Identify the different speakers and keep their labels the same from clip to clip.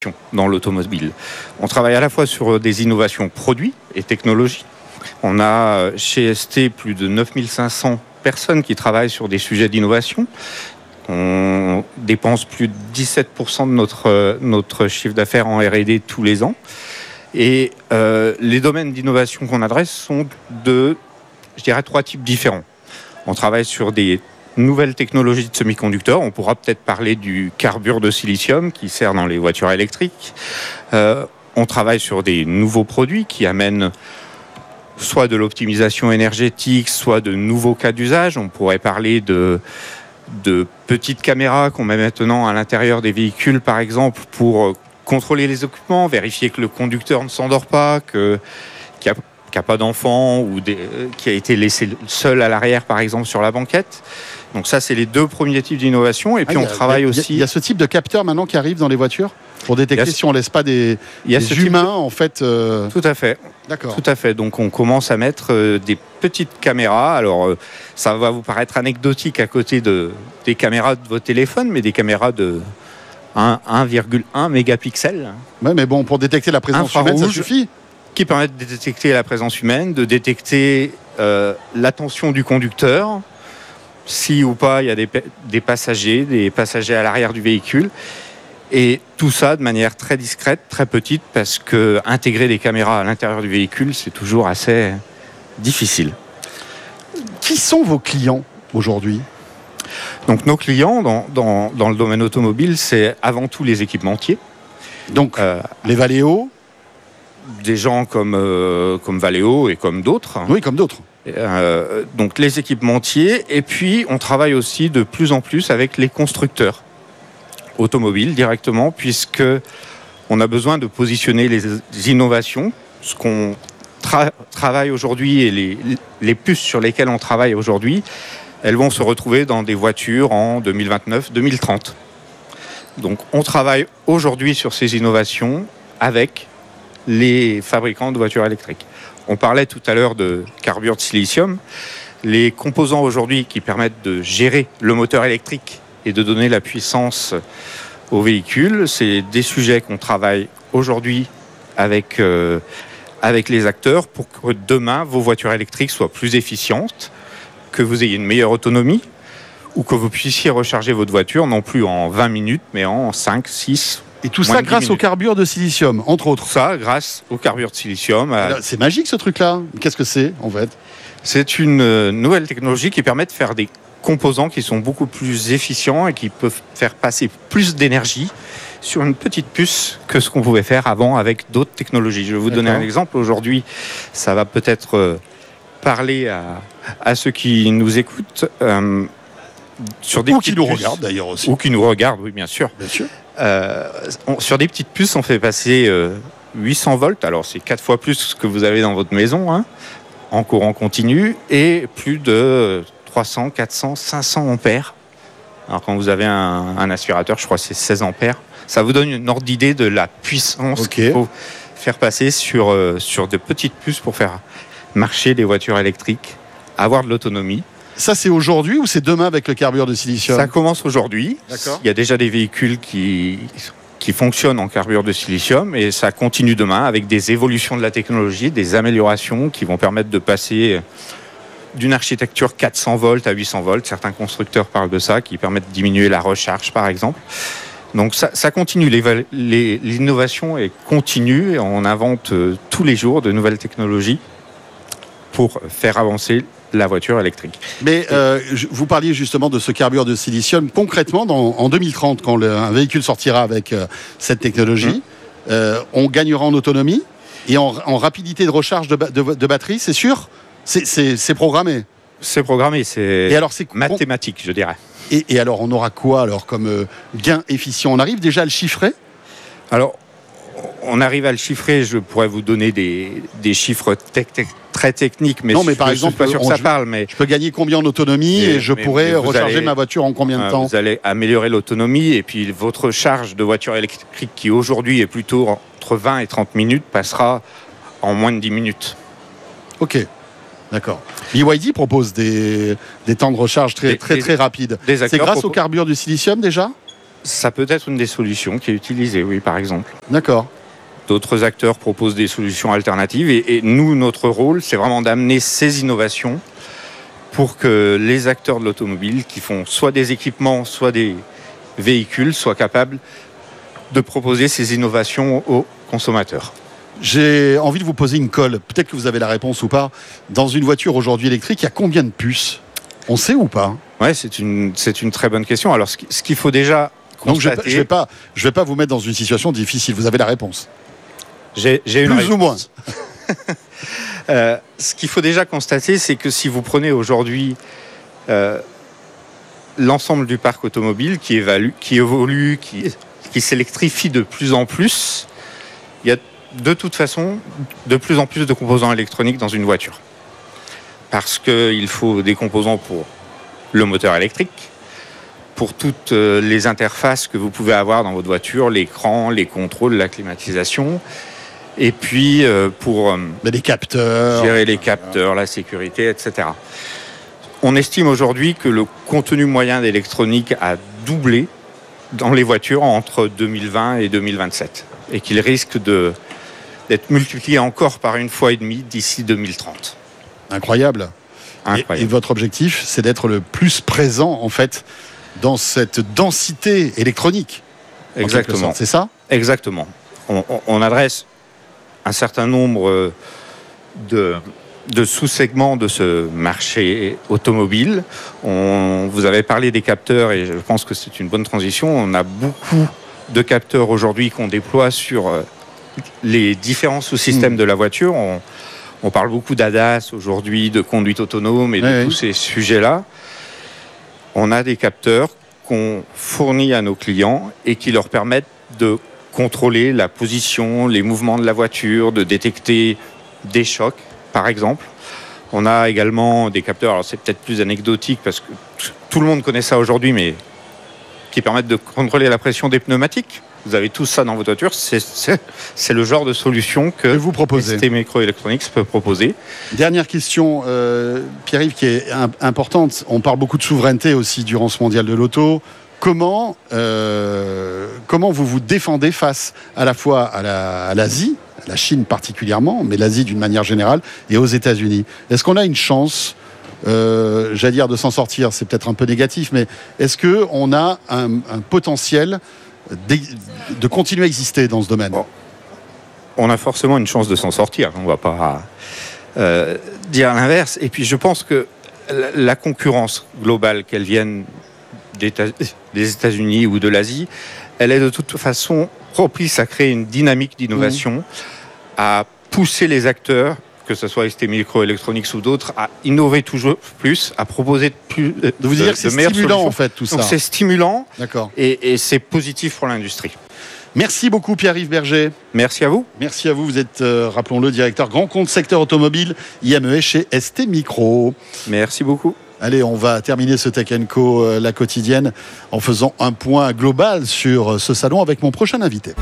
Speaker 1: dans l'automobile. On travaille à la fois sur des innovations produits et technologies. On a chez ST plus de 9500 personnes qui travaillent sur des sujets d'innovation. On dépense plus de 17% de notre chiffre d'affaires en R&D tous les ans. Et les domaines d'innovation qu'on adresse sont de, je dirais, 3 types différents. On travaille sur des nouvelles technologies de semi-conducteurs. On pourra peut-être parler du carbure de silicium qui sert dans les voitures électriques. On travaille sur des nouveaux produits qui amènent soit de l'optimisation énergétique, soit de nouveaux cas d'usage. On pourrait parler de petites caméras qu'on met maintenant à l'intérieur des véhicules, par exemple, pour contrôler les occupants, vérifier que le conducteur ne s'endort pas, qu'il n'y a pas d'enfant ou qui a été laissé seul à l'arrière, par exemple, sur la banquette. Donc ça, c'est les 2 premiers types d'innovation. Et puis on travaille aussi...
Speaker 2: Il y a ce type de capteur maintenant qui arrive dans les voitures pour détecter si on ne laisse pas des humains, en fait...
Speaker 1: Tout à fait.
Speaker 2: D'accord.
Speaker 1: Tout à fait. Donc on commence à mettre des petites caméras. Alors ça va vous paraître anecdotique à côté des caméras de votre téléphone, mais des caméras de 1,1 mégapixels.
Speaker 2: Ouais, mais bon, pour détecter la présence humaine, ça suffit.
Speaker 1: Qui permettent de détecter la présence humaine, de détecter l'attention du conducteur, si ou pas il y a des passagers à l'arrière du véhicule. Et tout ça de manière très discrète, très petite, parce que intégrer des caméras à l'intérieur du véhicule, c'est toujours assez difficile.
Speaker 2: Qui sont vos clients aujourd'hui ?
Speaker 1: Donc nos clients dans le domaine automobile, c'est avant tout les équipementiers.
Speaker 2: Donc les Valeo,
Speaker 1: des gens comme Valeo et comme d'autres.
Speaker 2: Oui, comme d'autres.
Speaker 1: Donc les équipementiers, et puis on travaille aussi de plus en plus avec les constructeurs automobiles directement, puisque on a besoin de positionner les innovations, ce qu'on travaille aujourd'hui et les puces sur lesquelles on travaille aujourd'hui, elles vont se retrouver dans des voitures en 2029-2030. Donc on travaille aujourd'hui sur ces innovations avec les fabricants de voitures électriques. On parlait tout à l'heure de carbure de silicium. Les composants aujourd'hui qui permettent de gérer le moteur électrique et de donner la puissance au véhicule, c'est des sujets qu'on travaille aujourd'hui avec les acteurs pour que demain, vos voitures électriques soient plus efficientes, que vous ayez une meilleure autonomie ou que vous puissiez recharger votre voiture non plus en 20 minutes, mais en 5, 6.
Speaker 2: Et tout ça grâce au carbure de silicium, entre autres.
Speaker 1: Ça, grâce au carbure de silicium.
Speaker 2: C'est magique ce truc-là. Qu'est-ce que c'est, en fait ?
Speaker 1: C'est une nouvelle technologie qui permet de faire des composants qui sont beaucoup plus efficients et qui peuvent faire passer plus d'énergie sur une petite puce que ce qu'on pouvait faire avant avec d'autres technologies. Je vais vous donner un exemple. Aujourd'hui, ça va peut-être parler à ceux qui nous écoutent. Sur des
Speaker 2: ou qui nous regardent d'ailleurs aussi.
Speaker 1: Ou qui nous regardent, oui, bien sûr.
Speaker 2: Bien sûr.
Speaker 1: Sur des petites puces, on fait passer 800 volts. Alors, c'est 4 fois plus que vous avez dans votre maison, hein, en courant continu, et plus de 300, 400, 500 ampères. Alors, quand vous avez un aspirateur, je crois que c'est 16 ampères. Ça vous donne une ordre d'idée de la puissance qu'il faut faire passer sur de petites puces pour faire marcher des voitures électriques, avoir de l'autonomie.
Speaker 2: Ça, c'est aujourd'hui ou c'est demain avec le carbure de silicium ?
Speaker 1: Ça commence aujourd'hui.
Speaker 2: D'accord.
Speaker 1: Il y a déjà des véhicules qui fonctionnent en carbure de silicium et ça continue demain avec des évolutions de la technologie, des améliorations qui vont permettre de passer d'une architecture 400 volts à 800 volts. Certains constructeurs parlent de ça, qui permettent de diminuer la recharge, par exemple. Donc ça continue. L'innovation est continue et on invente tous les jours de nouvelles technologies pour faire avancer la voiture électrique.
Speaker 2: Mais vous parliez justement de ce carbure de silicium. Concrètement, en 2030, quand un véhicule sortira avec cette technologie, on gagnera en autonomie et en rapidité de recharge de batterie, c'est sûr ? C'est programmé ? C'est
Speaker 1: programmé, c'est mathématique, je dirais.
Speaker 2: Et alors, on aura quoi alors comme gain efficient ? On arrive déjà à le chiffrer ?
Speaker 1: Alors, on arrive à le chiffrer. Je pourrais vous donner des chiffres très techniques, mais,
Speaker 2: par exemple,
Speaker 1: pas sûr que ça parle. Mais
Speaker 2: je peux gagner combien en autonomie et je pourrais recharger ma voiture en combien de temps ?
Speaker 1: Vous allez améliorer l'autonomie et puis votre charge de voiture électrique qui aujourd'hui est plutôt entre 20 et 30 minutes passera en moins de 10 minutes.
Speaker 2: Ok. D'accord. BYD propose des temps de recharge très rapides. C'est grâce au carbure du silicium déjà ?
Speaker 1: Ça peut être une des solutions qui est utilisée, oui, par exemple.
Speaker 2: D'accord.
Speaker 1: D'autres acteurs proposent des solutions alternatives et nous, notre rôle, c'est vraiment d'amener ces innovations pour que les acteurs de l'automobile qui font soit des équipements, soit des véhicules soient capables de proposer ces innovations aux consommateurs.
Speaker 2: J'ai envie de vous poser une colle. Peut-être que vous avez la réponse ou pas. Dans une voiture aujourd'hui électrique, il y a combien de puces ? On sait ou pas ?
Speaker 1: Ouais, c'est une très bonne question. Alors, ce qu'il faut déjà constater...
Speaker 2: Donc, je vais pas vous mettre dans une situation difficile. Vous avez la réponse.
Speaker 1: J'ai une
Speaker 2: Plus ou moins.
Speaker 1: Ce qu'il faut déjà constater, c'est que si vous prenez aujourd'hui l'ensemble du parc automobile qui évolue, qui s'électrifie de plus en plus, il y a de toute façon de plus en plus de composants électroniques dans une voiture. Parce qu'il faut des composants pour le moteur électrique, pour toutes les interfaces que vous pouvez avoir dans votre voiture, l'écran, les contrôles, la climatisation, et puis pour
Speaker 2: les capteurs,
Speaker 1: gérer les capteurs, la sécurité, etc. On estime aujourd'hui que le contenu moyen d'électronique a doublé dans les voitures entre 2020 et 2027 et qu'il risque d'être multiplié encore par 1,5 fois d'ici 2030.
Speaker 2: Incroyable.
Speaker 1: Incroyable.
Speaker 2: Et votre objectif, c'est d'être le plus présent, en fait, dans cette densité électronique.
Speaker 1: Exactement.
Speaker 2: C'est ça ?
Speaker 1: Exactement. On adresse un certain nombre de sous-segments de ce marché automobile. Vous avez parlé des capteurs et je pense que c'est une bonne transition. On a beaucoup de capteurs aujourd'hui qu'on déploie sur les différents sous-systèmes de la voiture. On parle beaucoup d'ADAS aujourd'hui, de conduite autonome et de tous ces sujets-là. On a des capteurs qu'on fournit à nos clients et qui leur permettent de contrôler la position, les mouvements de la voiture, de détecter des chocs, par exemple. On a également des capteurs, alors c'est peut-être plus anecdotique parce que tout le monde connaît ça aujourd'hui, mais qui permettent de contrôler la pression des pneumatiques. Vous avez tout ça dans votre voiture. C'est le genre de solution que
Speaker 2: vous proposez.
Speaker 1: ST Microelectronics peut proposer.
Speaker 2: Dernière question, Pierre-Yves, qui est importante. On parle beaucoup de souveraineté aussi durant ce mondial de l'auto. Comment vous vous défendez face à la fois à l'Asie, à la Chine particulièrement, mais l'Asie d'une manière générale, et aux États-Unis ? Est-ce qu'on a une chance, j'allais dire de s'en sortir, c'est peut-être un peu négatif, mais est-ce qu'on a un potentiel de continuer à exister dans ce domaine ?
Speaker 1: On a forcément une chance de s'en sortir. On ne va pas dire l'inverse. Et puis je pense que la concurrence globale, qu'elle vienne des États-Unis ou de l'Asie, elle est de toute façon propice à créer une dynamique d'innovation, à pousser les acteurs, que ce soit ST Microelectronics ou d'autres, à innover toujours plus, à proposer plus de
Speaker 2: vous dire que c'est stimulant solutions. En fait tout ça.
Speaker 1: Donc c'est stimulant.
Speaker 2: D'accord.
Speaker 1: Et c'est positif pour l'industrie.
Speaker 2: Merci beaucoup Pierre-Yves Berger.
Speaker 1: Merci à vous.
Speaker 2: Merci à vous. Vous êtes, rappelons-le, directeur grand compte secteur automobile IMES chez ST Micro.
Speaker 1: Merci beaucoup.
Speaker 2: Allez, on va terminer ce Tech & Co, la quotidienne, en faisant un point global sur ce salon avec mon prochain invité.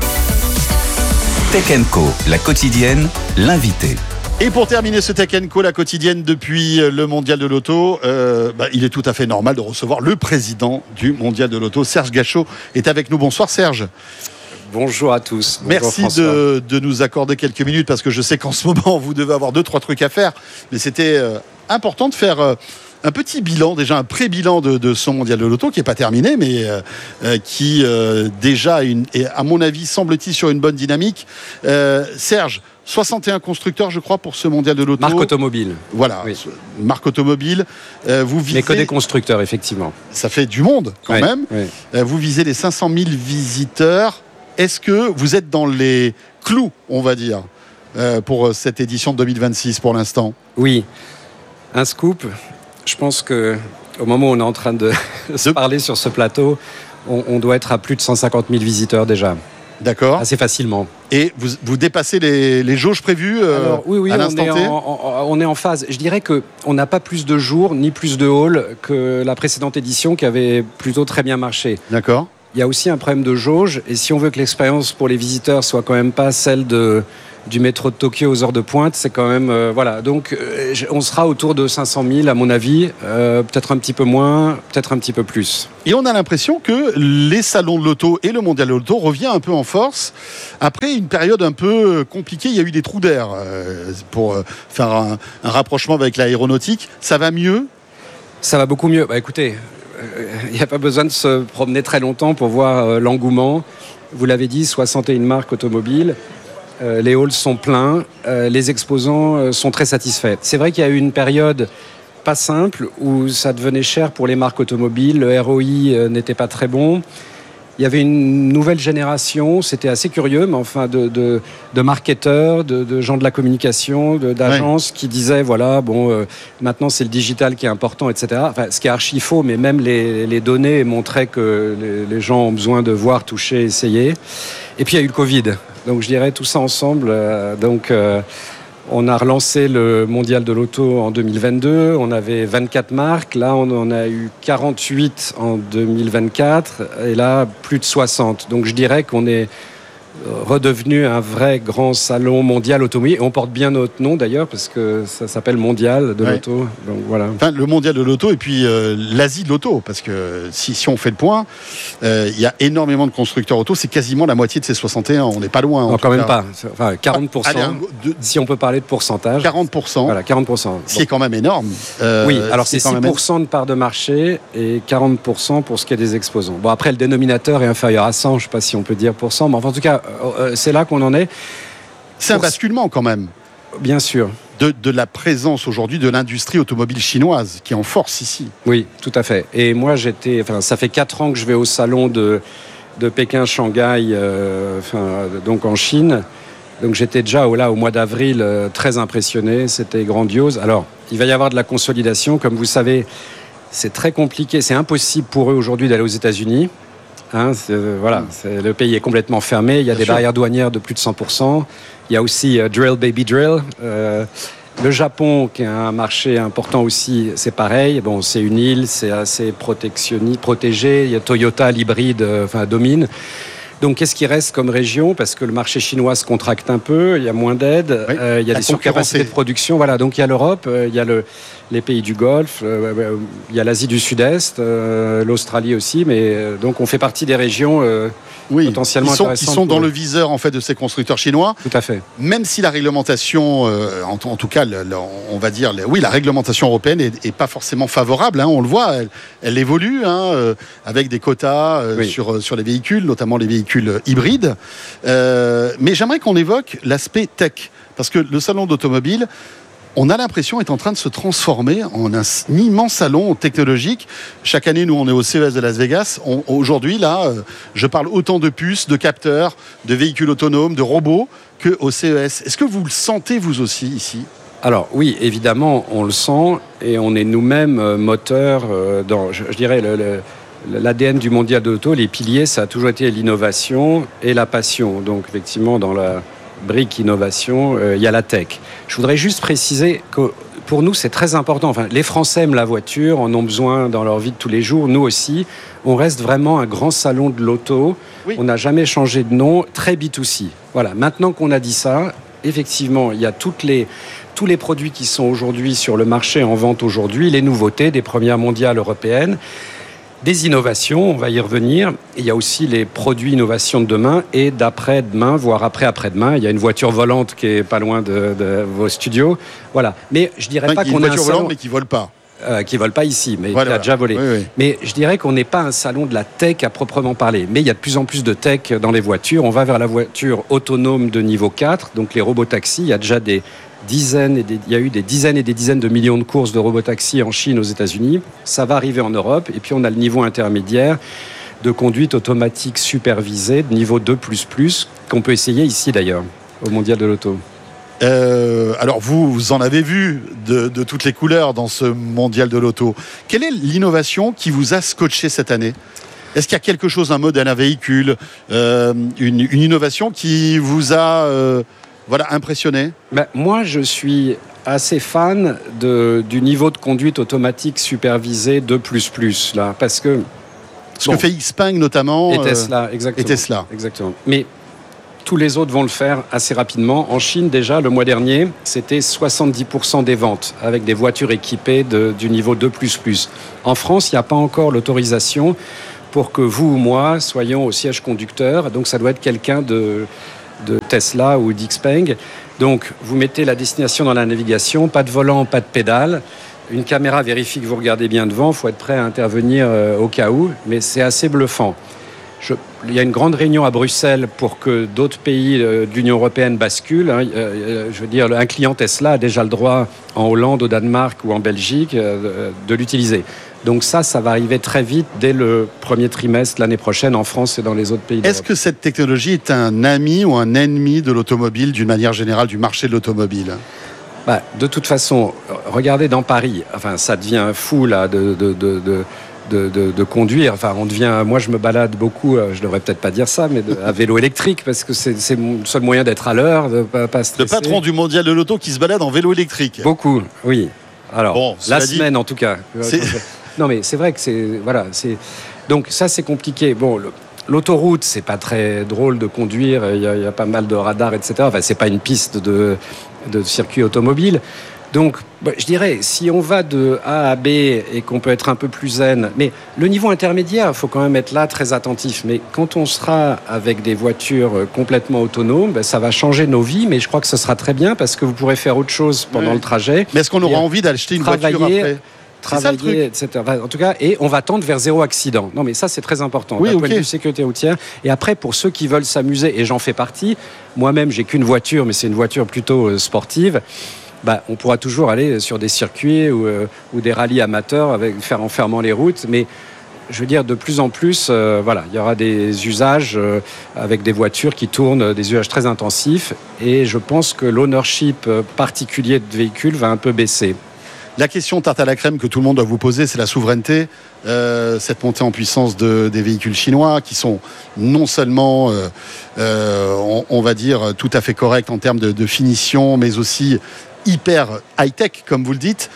Speaker 3: Tech & Co, la quotidienne, l'invité.
Speaker 2: Et pour terminer ce Tech & Co, la quotidienne depuis le Mondial de l'Auto, il est tout à fait normal de recevoir le président du Mondial de l'Auto. Serge Gachot est avec nous. Bonsoir Serge.
Speaker 4: Bonjour à tous.
Speaker 2: Merci de nous accorder quelques minutes parce que je sais qu'en ce moment vous devez avoir 2-3 trucs à faire. Mais c'était important de faire un petit bilan, déjà un pré-bilan de ce Mondial de l'Auto qui n'est pas terminé, mais qui déjà est, à mon avis, semble-t-il sur une bonne dynamique. Serge, 61 constructeurs, je crois, pour ce Mondial de l'Auto.
Speaker 4: Marque automobile.
Speaker 2: Voilà, oui. Marque automobile. Vous visez...
Speaker 4: Mais que des constructeurs, effectivement.
Speaker 2: Ça fait du monde, quand même. Oui. Vous visez les 500 000 visiteurs. Est-ce que vous êtes dans les clous, on va dire, pour cette édition de 2026 pour l'instant ?
Speaker 4: Oui. Un scoop. Je pense qu'au moment où on est en train de se parler sur ce plateau, on doit être à plus de 150 000 visiteurs déjà.
Speaker 2: D'accord.
Speaker 4: Assez facilement.
Speaker 2: Et vous dépassez les jauges prévues
Speaker 4: oui,
Speaker 2: à l'instant T ?
Speaker 4: On est en phase. Je dirais qu'on n'a pas plus de jours ni plus de halls que la précédente édition qui avait plutôt très bien marché.
Speaker 2: D'accord.
Speaker 4: Il y a aussi un problème de jauge. Et si on veut que l'expérience pour les visiteurs soit quand même pas celle du métro de Tokyo aux heures de pointe, c'est quand même... voilà, donc on sera autour de 500 000 à mon avis, peut-être un petit peu moins, peut-être un petit peu plus.
Speaker 2: Et on a l'impression que les salons de l'auto et le mondial de l'auto revient un peu en force. Après une période un peu compliquée, il y a eu des trous d'air pour faire un rapprochement avec l'aéronautique. Ça va mieux ?
Speaker 4: Ça va beaucoup mieux. Bah, écoutez, il n'y a pas besoin de se promener très longtemps pour voir l'engouement. Vous l'avez dit, 61 marques automobiles. Les halls sont pleins. Les exposants sont très satisfaits. C'est vrai qu'il y a eu une période pas simple où ça devenait cher pour les marques automobiles. Le ROI n'était pas très bon. Il y avait une nouvelle génération, c'était assez curieux, mais enfin de marketeurs, de gens de la communication, d'agences qui disaient voilà, bon, maintenant c'est le digital qui est important, etc. Enfin, ce qui est archi faux, mais même les données montraient que les gens ont besoin de voir, toucher, essayer. Et puis il y a eu le Covid, donc je dirais tout ça ensemble. On a relancé le mondial de l'auto en 2022. On avait 24 marques. Là, on en a eu 48 en 2024. Et là, plus de 60. Donc, je dirais qu'on est redevenu un vrai grand salon mondial automobile. Et on porte bien notre nom, d'ailleurs, parce que ça s'appelle Mondial de l'auto. Donc, voilà.
Speaker 2: Enfin, le mondial de l'auto et puis l'Asie de l'auto. Parce que si on fait le point, il y a énormément de constructeurs auto. C'est quasiment la moitié de ces 61. On n'est pas loin.
Speaker 4: Non, quand même pas. Enfin, 40%. Allez, si on peut parler de pourcentage.
Speaker 2: 40%.
Speaker 4: Voilà, 40%.
Speaker 2: Ce qui est quand même énorme.
Speaker 4: Oui, alors c'est 6% de part de marché et 40% pour ce qui est des exposants. Bon, après, le dénominateur est inférieur à 100. Je ne sais pas si on peut dire %. Mais enfin, en tout cas, c'est là qu'on en est.
Speaker 2: C'est un basculement quand même.
Speaker 4: Bien sûr.
Speaker 2: De la présence aujourd'hui de l'industrie automobile chinoise qui est en force ici.
Speaker 4: Oui, tout à fait. Et moi, ça fait 4 ans que je vais au salon de Pékin-Shanghai, donc en Chine. Donc j'étais déjà au mois d'avril très impressionné, c'était grandiose. Alors, il va y avoir de la consolidation. Comme vous savez, c'est très compliqué, c'est impossible pour eux aujourd'hui d'aller aux États-Unis. Le pays est complètement fermé. Il y a des barrières douanières de plus de 100%. Il y a aussi Drill Baby Drill. Le Japon, qui est un marché important aussi, c'est pareil. Bon, c'est une île, c'est assez protégé. Il y a Toyota, l'hybride, domine. Donc, qu'est-ce qui reste comme région ? Parce que le marché chinois se contracte un peu, il y a moins d'aide, il y a des surcapacités de production. Voilà, donc il y a l'Europe, il y a les pays du Golfe, il y a l'Asie du Sud-Est, l'Australie aussi. Mais donc, on fait partie des régions potentiellement intéressantes. Qui sont
Speaker 2: dans le viseur en fait de ces constructeurs chinois.
Speaker 4: Tout à fait.
Speaker 2: Même si la réglementation, en tout cas, on va dire, la réglementation européenne est pas forcément favorable. On le voit, elle évolue avec des quotas sur les véhicules, notamment les véhicules hybrides. Mais j'aimerais qu'on évoque l'aspect tech, parce que le salon d'automobile, on a l'impression, est en train de se transformer en un immense salon technologique. Chaque année, nous, on est au CES de Las Vegas. Aujourd'hui, là, je parle autant de puces, de capteurs, de véhicules autonomes, de robots qu'au CES. Est-ce que vous le sentez, vous aussi, ici ?
Speaker 4: Alors oui, évidemment, on le sent et on est nous-mêmes moteurs dans, je dirais, l'ADN du mondial de l'auto, les piliers, ça a toujours été l'innovation et la passion. Donc effectivement, dans la brique innovation, il y a la tech. Je voudrais juste préciser que pour nous, c'est très important. Enfin, les Français aiment la voiture, en ont besoin dans leur vie de tous les jours. Nous aussi, on reste vraiment un grand salon de l'auto. Oui. On n'a jamais changé de nom, très B2C. Voilà, maintenant qu'on a dit ça, effectivement, il y a tous les produits qui sont aujourd'hui sur le marché en vente aujourd'hui, les nouveautés des premières mondiales européennes. Des innovations, on va y revenir. Il y a aussi les produits innovations de demain et d'après-demain, voire après-demain. Il y a une voiture volante qui est pas loin de vos studios. Voilà. Mais je dirais pas qu'on est un salon... Une
Speaker 2: voiture volante, mais qui vole pas.
Speaker 4: Qui vole pas ici, mais qui a déjà volé. Oui. Mais je dirais qu'on n'est pas un salon de la tech à proprement parler. Mais il y a de plus en plus de tech dans les voitures. On va vers la voiture autonome de niveau 4, donc les robotaxis. Il y a déjà il y a eu des dizaines et des dizaines de millions de courses de robotaxis en Chine, aux États-Unis. Ça va arriver en Europe. Et puis, on a le niveau intermédiaire de conduite automatique supervisée, de niveau 2++, qu'on peut essayer ici, d'ailleurs, au Mondial de l'Auto.
Speaker 2: Alors, vous en avez vu de toutes les couleurs dans ce Mondial de l'Auto. Quelle est l'innovation qui vous a scotché cette année ? Est-ce qu'il y a quelque chose, un modèle, un véhicule, une innovation qui vous a... impressionné ?
Speaker 4: Moi, je suis assez fan du niveau de conduite automatique supervisée 2++, là, parce que...
Speaker 2: Ce que fait Xpeng, notamment.
Speaker 4: Et Tesla, exactement.
Speaker 2: Et Tesla.
Speaker 4: Exactement. Mais tous les autres vont le faire assez rapidement. En Chine, déjà, le mois dernier, c'était 70% des ventes avec des voitures équipées du niveau 2++. En France, il n'y a pas encore l'autorisation pour que vous ou moi soyons au siège conducteur. Donc, ça doit être quelqu'un de Tesla ou d'Xpeng. Donc, vous mettez la destination dans la navigation, pas de volant, pas de pédale. Une caméra vérifie que vous regardez bien devant. Il faut être prêt à intervenir au cas où, mais c'est assez bluffant. Il y a une grande réunion à Bruxelles pour que d'autres pays de l'Union européenne basculent. Je veux dire, un client Tesla a déjà le droit en Hollande, au Danemark ou en Belgique de l'utiliser. Donc ça va arriver très vite dès le premier trimestre l'année prochaine en France et dans les autres pays d'Europe.
Speaker 2: Est-ce que cette technologie est un ami ou un ennemi de l'automobile, d'une manière générale, du marché de l'automobile ?
Speaker 4: De toute façon, regardez dans Paris, ça devient fou là de conduire. Moi je me balade beaucoup, je devrais peut-être pas dire ça, mais à vélo électrique parce que c'est mon seul moyen d'être à l'heure, de pas stresser.
Speaker 2: Le patron du mondial de l'auto qui se balade en vélo électrique.
Speaker 4: Beaucoup, oui. Alors la semaine en tout cas. Non mais c'est vrai que donc ça c'est compliqué. Bon. L'autoroute, c'est pas très drôle de conduire. Il y a pas mal de radars, etc. C'est pas une piste de circuit automobile. Donc, je dirais, si on va de A à B et qu'on peut être un peu plus zen, mais le niveau intermédiaire, il faut quand même être là très attentif. Mais quand on sera avec des voitures complètement autonomes, ça va changer nos vies. Mais je crois que ce sera très bien parce que vous pourrez faire autre chose pendant le trajet.
Speaker 2: Mais est-ce qu'on aura envie d'acheter une voiture après ?
Speaker 4: Travailler, etc. En tout cas, et on va tendre vers zéro accident. Non, mais ça, c'est très important. D'un point de vue sécurité routière. Et après, pour ceux qui veulent s'amuser, et j'en fais partie, moi-même, j'ai qu'une voiture, mais c'est une voiture plutôt sportive. On pourra toujours aller sur des circuits ou des rallyes amateurs en fermant les routes. Mais je veux dire, de plus en plus, il y aura des usages avec des voitures qui tournent, des usages très intensifs. Et je pense que l'ownership particulier de véhicules va un peu baisser.
Speaker 2: La question tarte à la crème que tout le monde doit vous poser, c'est la souveraineté. Cette montée en puissance des véhicules chinois qui sont non seulement, on va dire, tout à fait corrects en termes de finition, mais aussi hyper high-tech, comme vous le dites.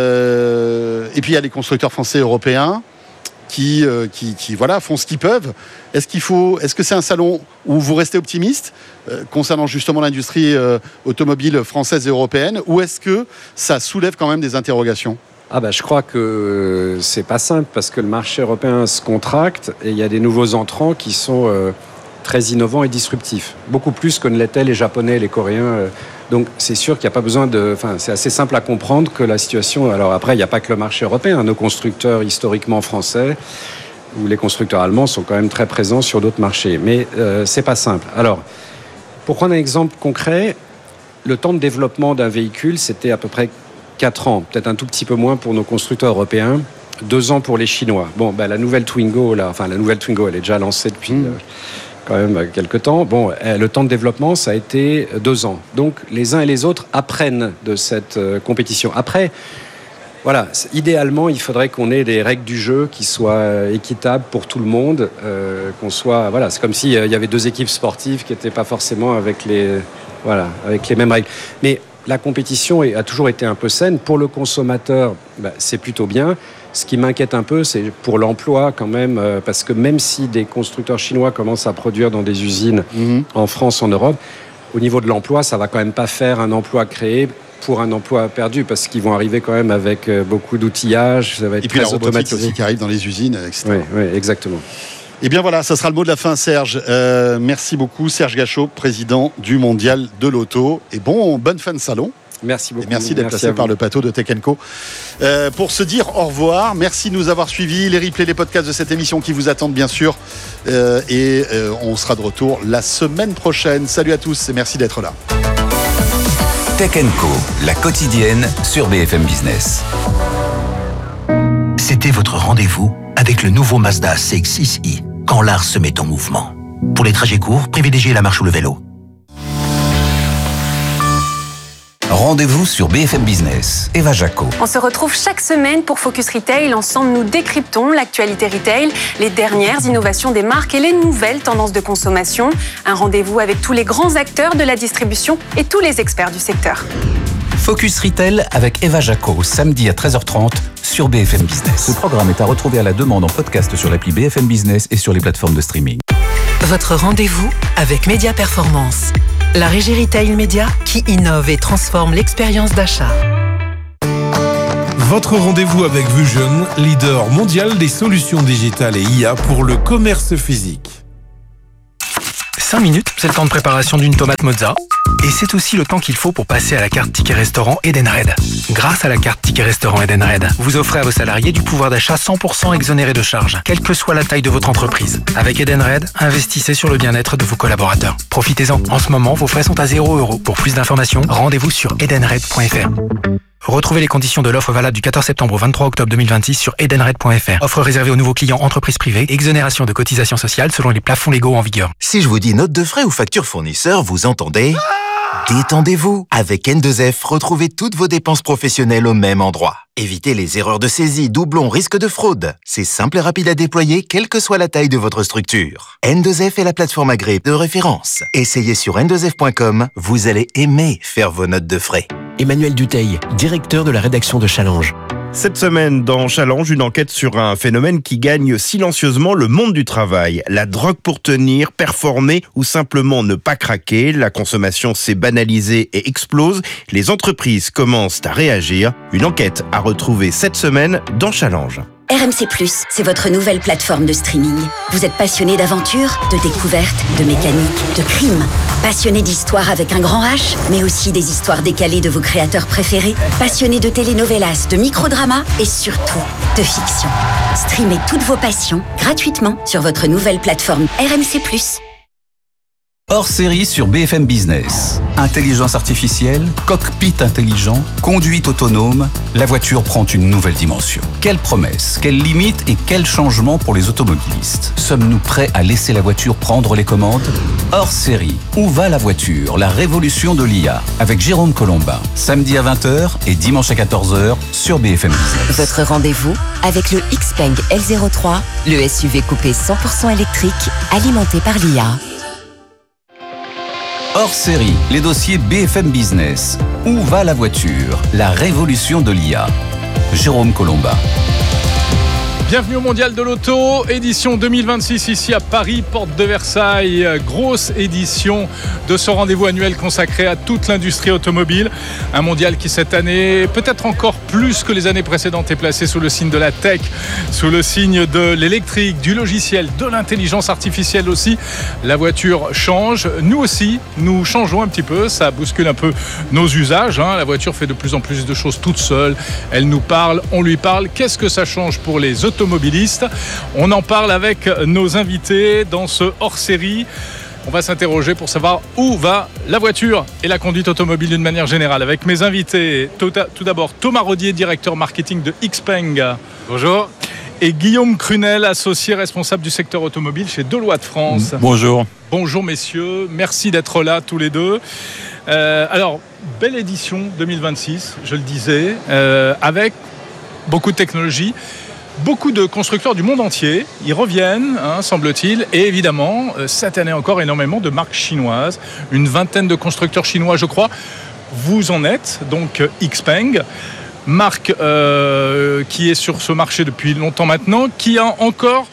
Speaker 2: Et puis il y a les constructeurs français et européens qui font ce qu'ils peuvent. Est-ce que c'est un salon où vous restez optimiste concernant justement l'industrie automobile française et européenne, ou est-ce que ça soulève quand même des interrogations ?
Speaker 4: Je crois que c'est pas simple parce que le marché européen se contracte et il y a des nouveaux entrants qui sont très innovants et disruptifs, beaucoup plus que ne l'étaient les Japonais, les Coréens. Donc c'est sûr qu'il n'y a pas besoin c'est assez simple à comprendre que la situation. Alors après, il n'y a pas que le marché européen. Nos constructeurs historiquement français ou les constructeurs allemands sont quand même très présents sur d'autres marchés, mais c'est pas simple. Alors, pour prendre un exemple concret, le temps de développement d'un véhicule, c'était à peu près 4 ans, peut-être un tout petit peu moins pour nos constructeurs européens, 2 ans pour les Chinois. La nouvelle Twingo, elle est déjà lancée depuis quand même quelques temps. Le temps de développement, ça a été 2 ans. Donc, les uns et les autres apprennent de cette compétition. Après, idéalement, il faudrait qu'on ait des règles du jeu qui soient équitables pour tout le monde, c'est comme s'il y avait 2 équipes sportives qui n'étaient pas forcément avec les mêmes règles. Mais la compétition a toujours été un peu saine. Pour le consommateur, c'est plutôt bien. Ce qui m'inquiète un peu, c'est pour l'emploi quand même, parce que même si des constructeurs chinois commencent à produire dans des usines en France, en Europe, au niveau de l'emploi, ça va quand même pas faire un emploi créé pour un emploi perdu, parce qu'ils vont arriver quand même avec beaucoup d'outillage, ça va être
Speaker 2: et puis
Speaker 4: très
Speaker 2: la robotique
Speaker 4: automatisé
Speaker 2: aussi qui arrive dans les usines, etc.
Speaker 4: Oui, exactement.
Speaker 2: Et bien voilà, ça sera le mot de la fin, Serge. Merci beaucoup, Serge Gachot, président du Mondial de l'Auto. Et bonne fin de salon.
Speaker 4: Merci beaucoup.
Speaker 2: Et merci d'être passé par le plateau de Tech & Co. Pour se dire au revoir, merci de nous avoir suivis. Les replays, les podcasts de cette émission qui vous attendent bien sûr. On sera de retour la semaine prochaine. Salut à tous et merci d'être là.
Speaker 3: Tech & Co, la quotidienne sur BFM Business.
Speaker 5: C'était votre rendez-vous avec le nouveau Mazda CX-6i, quand l'art se met en mouvement. Pour les trajets courts, privilégiez la marche ou le vélo.
Speaker 3: Rendez-vous sur BFM Business. Eva Jaco.
Speaker 6: On se retrouve chaque semaine pour Focus Retail. Ensemble, nous décryptons l'actualité retail, les dernières innovations des marques et les nouvelles tendances de consommation. Un rendez-vous avec tous les grands acteurs de la distribution et tous les experts du secteur.
Speaker 3: Focus Retail avec Eva Jaco, samedi à 13h30 sur BFM Business.
Speaker 7: Ce programme est à retrouver à la demande en podcast sur l'appli BFM Business et sur les plateformes de streaming. Votre rendez-vous avec Média Performance, la régie retail média qui innove et transforme l'expérience d'achat.
Speaker 8: Votre rendez-vous avec Vusion, leader mondial des solutions digitales et IA pour le commerce physique.
Speaker 5: 5 minutes, c'est le temps de préparation d'une tomate mozza. Et c'est aussi le temps qu'il faut pour passer à la carte Ticket Restaurant Edenred. Grâce à la carte Ticket Restaurant Edenred, vous offrez à vos salariés du pouvoir d'achat 100% exonéré de charges, quelle que soit la taille de votre entreprise. Avec Edenred, investissez sur le bien-être de vos collaborateurs. Profitez-en. En ce moment, vos frais sont à 0 €. Pour plus d'informations, rendez-vous sur edenred.fr. Retrouvez les conditions de l'offre valable du 14 septembre au 23 octobre 2026 sur edenred.fr. Offre réservée aux nouveaux clients entreprises privées. Exonération de cotisations sociales selon les plafonds légaux en vigueur.
Speaker 9: Si je vous dis note de frais ou facture fournisseur, vous entendez ? Détendez-vous. Avec N2F, retrouvez toutes vos dépenses professionnelles au même endroit. Évitez les erreurs de saisie, doublons, risques de fraude. C'est simple et rapide à déployer, quelle que soit la taille de votre structure. N2F est la plateforme agréée de référence. Essayez sur n2f.com, vous allez aimer faire vos notes de frais.
Speaker 10: Emmanuel Dutheil, directeur de la rédaction de Challenge.
Speaker 11: Cette semaine, dans Challenge, une enquête sur un phénomène qui gagne silencieusement le monde du travail. La drogue pour tenir, performer ou simplement ne pas craquer. La consommation s'est banalisée et explose. Les entreprises commencent à réagir. Une enquête à retrouver cette semaine dans Challenge.
Speaker 12: RMC+, c'est votre nouvelle plateforme de streaming. Vous êtes passionné d'aventure, de découverte, de mécanique, de crime. Passionné d'histoire avec un grand H, mais aussi des histoires décalées de vos créateurs préférés. Passionné de telenovelas, de microdramas et surtout de fiction. Streamez toutes vos passions gratuitement sur votre nouvelle plateforme RMC+.
Speaker 3: Hors série sur BFM Business. Intelligence artificielle, cockpit intelligent, conduite autonome, la voiture prend une nouvelle dimension. Quelles promesses, quelles limites et quels changements pour les automobilistes ? Sommes-nous prêts à laisser la voiture prendre les commandes ? Hors série, où va la voiture ? La révolution de l'IA, avec Jérôme Colombin. Samedi à 20h et dimanche à 14h sur BFM Business.
Speaker 13: Votre rendez-vous avec le Xpeng L03, le SUV coupé 100% électrique, alimenté par l'IA.
Speaker 3: Hors série, les dossiers BFM Business. Où va la voiture ? La révolution de l'IA. Jérôme Colombin.
Speaker 14: Bienvenue au Mondial de l'Auto, édition 2026 ici à Paris, porte de Versailles. Grosse édition de ce rendez-vous annuel consacré à toute l'industrie automobile. Un mondial qui cette année, peut-être encore plus que les années précédentes, est placé sous le signe de la tech, sous le signe de l'électrique, du logiciel, de l'intelligence artificielle aussi. La voiture change, nous aussi, nous changeons un petit peu, ça bouscule un peu nos usages. La voiture fait de plus en plus de choses toute seule, elle nous parle, on lui parle. Qu'est-ce que ça change pour les automobilistes ? On en parle avec nos invités dans ce hors-série. On va s'interroger pour savoir où va la voiture et la conduite automobile d'une manière générale. Avec mes invités, tout d'abord Thomas Rodier, directeur marketing de Xpeng.
Speaker 15: Bonjour.
Speaker 14: Et Guillaume Crunel, associé responsable du secteur automobile chez Deloitte France.
Speaker 15: Bonjour.
Speaker 14: Bonjour messieurs, merci d'être là tous les deux. Alors, belle édition 2026, je le disais, avec beaucoup de technologies. Beaucoup de constructeurs du monde entier, ils reviennent, semble-t-il, et évidemment, cette année encore, énormément de marques chinoises, une vingtaine de constructeurs chinois, je crois. Vous en êtes, donc Xpeng, marque qui est sur ce marché depuis longtemps maintenant, qui a encore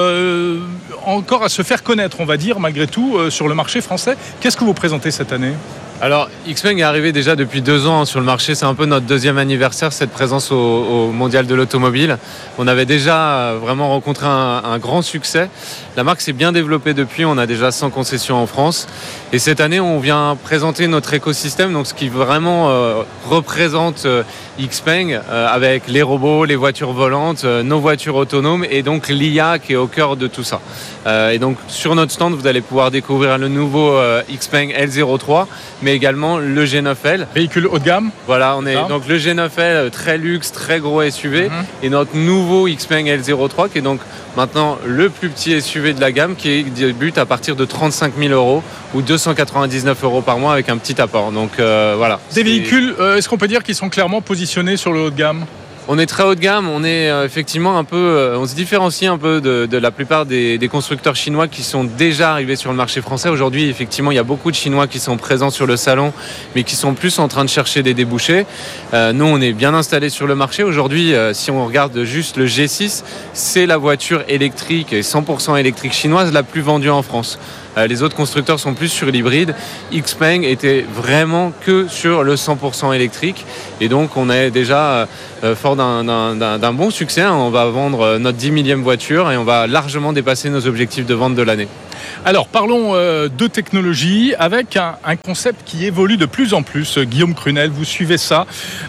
Speaker 14: à se faire connaître, on va dire, malgré tout, sur le marché français. Qu'est-ce que vous présentez cette année ?
Speaker 15: Alors, Xpeng est arrivé déjà depuis 2 ans sur le marché. C'est un peu notre 2e anniversaire, cette présence au Mondial de l'Automobile. On avait déjà vraiment rencontré un grand succès. La marque s'est bien développée depuis. On a déjà 100 concessions en France. Et cette année, on vient présenter notre écosystème, donc ce qui vraiment représente Xpeng, avec les robots, les voitures volantes, nos voitures autonomes et donc l'IA qui est au cœur de tout ça. Et donc, sur notre stand, vous allez pouvoir découvrir le nouveau Xpeng L03, mais également le G9L.
Speaker 14: Véhicule haut de gamme.
Speaker 15: Voilà, on est donc le G9L, très luxe, très gros SUV, et notre nouveau Xpeng L03 qui est donc maintenant le plus petit SUV de la gamme, qui débute à partir de 35 000 € ou 299 € par mois avec un petit apport. Donc voilà.
Speaker 14: Des véhicules, est-ce qu'on peut dire qu'ils sont clairement positionnés sur le haut de gamme ?
Speaker 15: On est très haut de gamme, on est effectivement un peu, on se différencie un peu de la plupart des constructeurs chinois qui sont déjà arrivés sur le marché français. Aujourd'hui, effectivement, il y a beaucoup de Chinois qui sont présents sur le salon, mais qui sont plus en train de chercher des débouchés. Nous, on est bien installés sur le marché. Aujourd'hui, si on regarde juste le G6, c'est la voiture électrique et 100% électrique chinoise la plus vendue en France. Les autres constructeurs sont plus sur l'hybride. XPeng était vraiment que sur le 100% électrique. Et donc, on est déjà fort d'un bon succès. On va vendre notre 10 millième voiture et on va largement dépasser nos objectifs de vente de l'année.
Speaker 14: Alors, parlons de technologie avec un concept qui évolue de plus en plus. Guillaume Crunel, vous suivez ça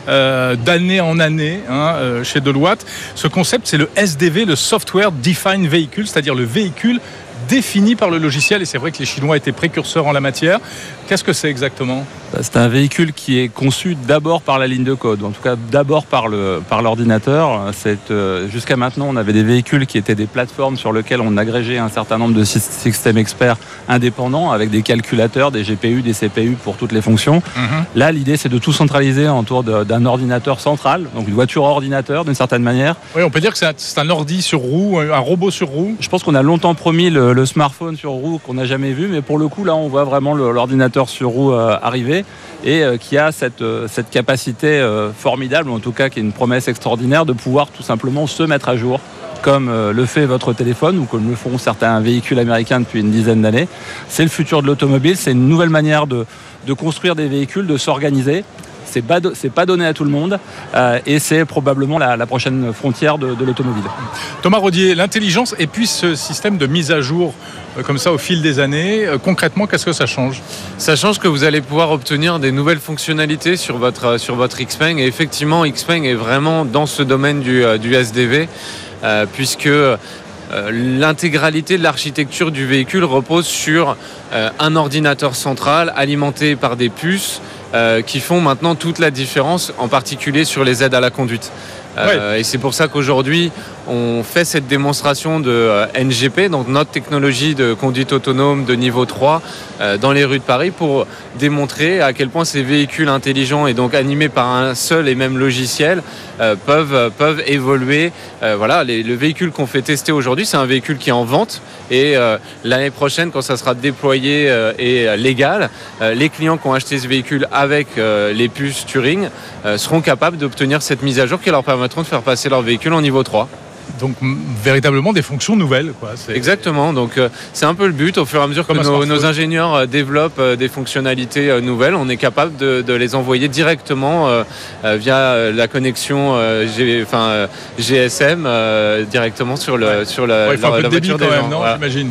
Speaker 14: d'année en année chez Deloitte. Ce concept, c'est le SDV, le Software Defined Vehicle, c'est-à-dire le véhicule défini par le logiciel, et c'est vrai que les Chinois étaient précurseurs en la matière. Qu'est-ce que c'est exactement ?
Speaker 16: C'est un véhicule qui est conçu d'abord par la ligne de code, en tout cas d'abord par l'ordinateur. Jusqu'à maintenant, on avait des véhicules qui étaient des plateformes sur lesquelles on agrégeait un certain nombre de systèmes experts indépendants avec des calculateurs, des GPU, des CPU pour toutes les fonctions. Là, l'idée, c'est de tout centraliser autour d'un ordinateur central, donc une voiture ordinateur d'une certaine manière.
Speaker 14: Oui, on peut dire que c'est un ordi sur roue, un robot sur roue.
Speaker 16: Je pense qu'on a longtemps promis le smartphone sur roue qu'on n'a jamais vu, mais pour le coup, là, on voit vraiment l'ordinateur sur roue arriver et qui a cette capacité formidable, en tout cas qui est une promesse extraordinaire de pouvoir tout simplement se mettre à jour comme le fait votre téléphone ou comme le font certains véhicules américains depuis une dizaine d'années. C'est le futur de l'automobile, c'est une nouvelle manière de construire des véhicules, de s'organiser. C'est pas donné à tout le monde et c'est probablement la prochaine frontière de l'automobile.
Speaker 14: Thomas Rodier, l'intelligence et puis ce système de mise à jour comme ça au fil des années, concrètement, qu'est-ce que ça change ?
Speaker 15: Ça change que vous allez pouvoir obtenir des nouvelles fonctionnalités sur votre XPeng, et effectivement XPeng est vraiment dans ce domaine du SDV puisque l'intégralité de l'architecture du véhicule repose sur un ordinateur central alimenté par des puces qui font maintenant toute la différence, en particulier sur les aides à la conduite. Et c'est pour ça qu'aujourd'hui, on fait cette démonstration de NGP, donc notre technologie de conduite autonome de niveau 3, dans les rues de Paris pour démontrer à quel point ces véhicules intelligents et donc animés par un seul et même logiciel peuvent évoluer. Le véhicule qu'on fait tester aujourd'hui, c'est un véhicule qui est en vente et l'année prochaine, quand ça sera déployé et légal, les clients qui ont acheté ce véhicule avec les puces Turing seront capables d'obtenir cette mise à jour qui leur permettront de faire passer leur véhicule en niveau 3.
Speaker 14: Donc véritablement des fonctions nouvelles, quoi.
Speaker 15: Exactement, donc c'est un peu le but. Au fur et à mesure que nos ingénieurs développent des fonctionnalités nouvelles, on est capable de les envoyer directement via la connexion GSM directement sur la voiture des gens.
Speaker 14: Non, j'imagine.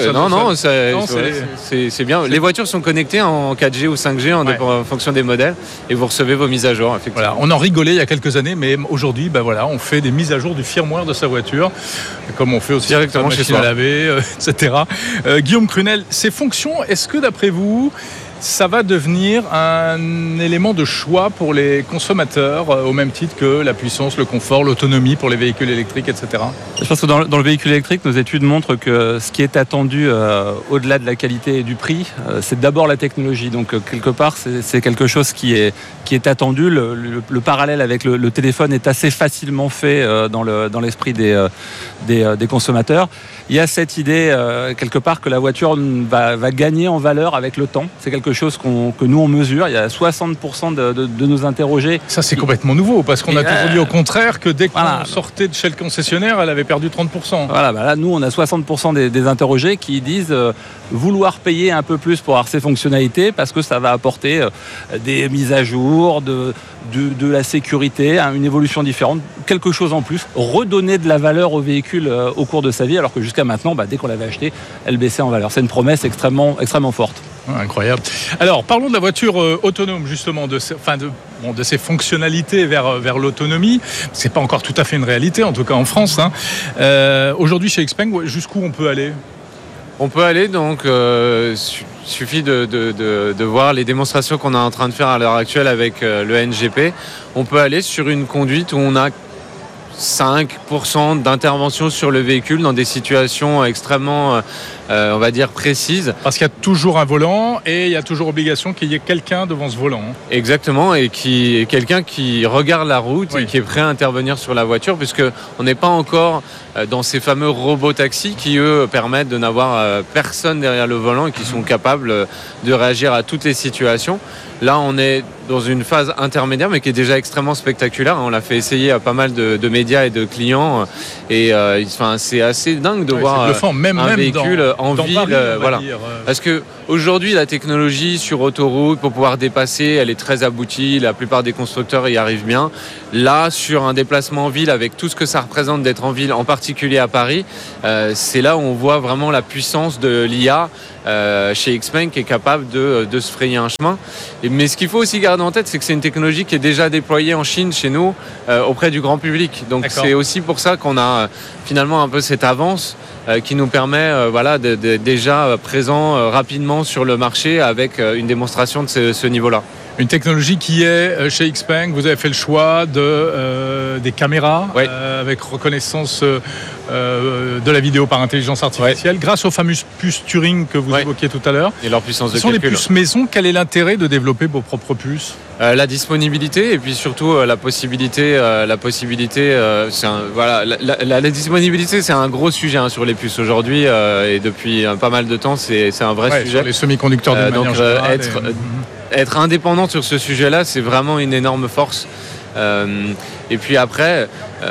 Speaker 15: C'est bien. Les voitures sont connectées en 4G ou 5G en fonction des modèles et vous recevez vos mises à jour. Effectivement.
Speaker 14: Voilà, on en rigolait il y a quelques années, mais aujourd'hui, on fait des mises à jour du firmware de sa voiture, comme on fait aussi
Speaker 15: directement chez soi,
Speaker 14: à laver, etc. Guillaume Crunel, ces fonctions, est-ce que d'après vous, ça va devenir un élément de choix pour les consommateurs, au même titre que la puissance, le confort, l'autonomie pour les véhicules électriques, etc.
Speaker 16: Je pense que dans le véhicule électrique, nos études montrent que ce qui est attendu au-delà de la qualité et du prix, c'est d'abord la technologie. Donc quelque part, c'est quelque chose qui est attendu. Le parallèle avec le téléphone est assez facilement fait dans l'esprit des consommateurs. Il y a cette idée quelque part que la voiture va gagner en valeur avec le temps. C'est quelque chose que nous on mesure. Il y a 60% de nos interrogés.
Speaker 14: Ça c'est complètement nouveau parce qu'on a toujours dit au contraire que dès qu'on sortait de chez le concessionnaire, elle avait perdu 30%.
Speaker 16: Voilà, là nous on a 60% des interrogés qui disent vouloir payer un peu plus pour avoir ces fonctionnalités parce que ça va apporter des mises à jour, de la sécurité, une évolution différente, quelque chose en plus, redonner de la valeur au véhicule au cours de sa vie, alors que jusqu'à maintenant, dès qu'on l'avait acheté, elle baissait en valeur. C'est une promesse extrêmement forte.
Speaker 14: Incroyable. Alors, parlons de la voiture autonome, justement, de ces fonctionnalités vers l'autonomie. C'est pas encore tout à fait une réalité, en tout cas en France. Aujourd'hui, chez XPeng, jusqu'où on peut aller ?
Speaker 15: On peut aller, donc, suffit de voir les démonstrations qu'on est en train de faire à l'heure actuelle avec le NGP. On peut aller sur une conduite où on a 5% d'intervention sur le véhicule dans des situations extrêmement on va dire, précises.
Speaker 14: Parce qu'il y a toujours un volant et il y a toujours obligation qu'il y ait quelqu'un devant ce volant.
Speaker 15: Exactement, et quelqu'un qui regarde la route et qui est prêt à intervenir sur la voiture, puisqu'on n'est pas encore dans ces fameux robots taxis qui, eux, permettent de n'avoir personne derrière le volant et qui sont capables de réagir à toutes les situations. Là, on est dans une phase intermédiaire, mais qui est déjà extrêmement spectaculaire. On l'a fait essayer à pas mal de médias et de clients. Et c'est assez dingue de voir un véhicule en ville. Voilà. Parce qu'aujourd'hui, la technologie sur autoroute, pour pouvoir dépasser, elle est très aboutie. La plupart des constructeurs y arrivent bien. Là, sur un déplacement en ville, avec tout ce que ça représente d'être en ville, en particulier à Paris, c'est là où on voit vraiment la puissance de l'IA chez XPeng, qui est capable de se frayer un chemin. Mais ce qu'il faut aussi garder en tête, c'est que c'est une technologie qui est déjà déployée en Chine, chez nous, auprès du grand public. Donc c'est aussi pour ça qu'on a finalement un peu cette avance qui nous permet d'être déjà présent rapidement sur le marché avec une démonstration de ce niveau-là.
Speaker 14: Une technologie qui est chez XPeng, vous avez fait le choix des caméras avec reconnaissance de la vidéo par intelligence artificielle, grâce aux fameuses puces Turing que vous évoquiez tout à l'heure.
Speaker 15: Et leur puissance de
Speaker 14: calcul. Ce sont des puces maison. Quel est l'intérêt de développer vos propres puces ?
Speaker 15: La disponibilité et puis surtout la possibilité. La disponibilité, c'est un gros sujet sur les puces aujourd'hui et depuis pas mal de temps, c'est un vrai sujet.
Speaker 14: Sur les semi-conducteurs de manière générale.
Speaker 15: Être indépendant sur ce sujet-là, c'est vraiment une énorme force. Et puis après,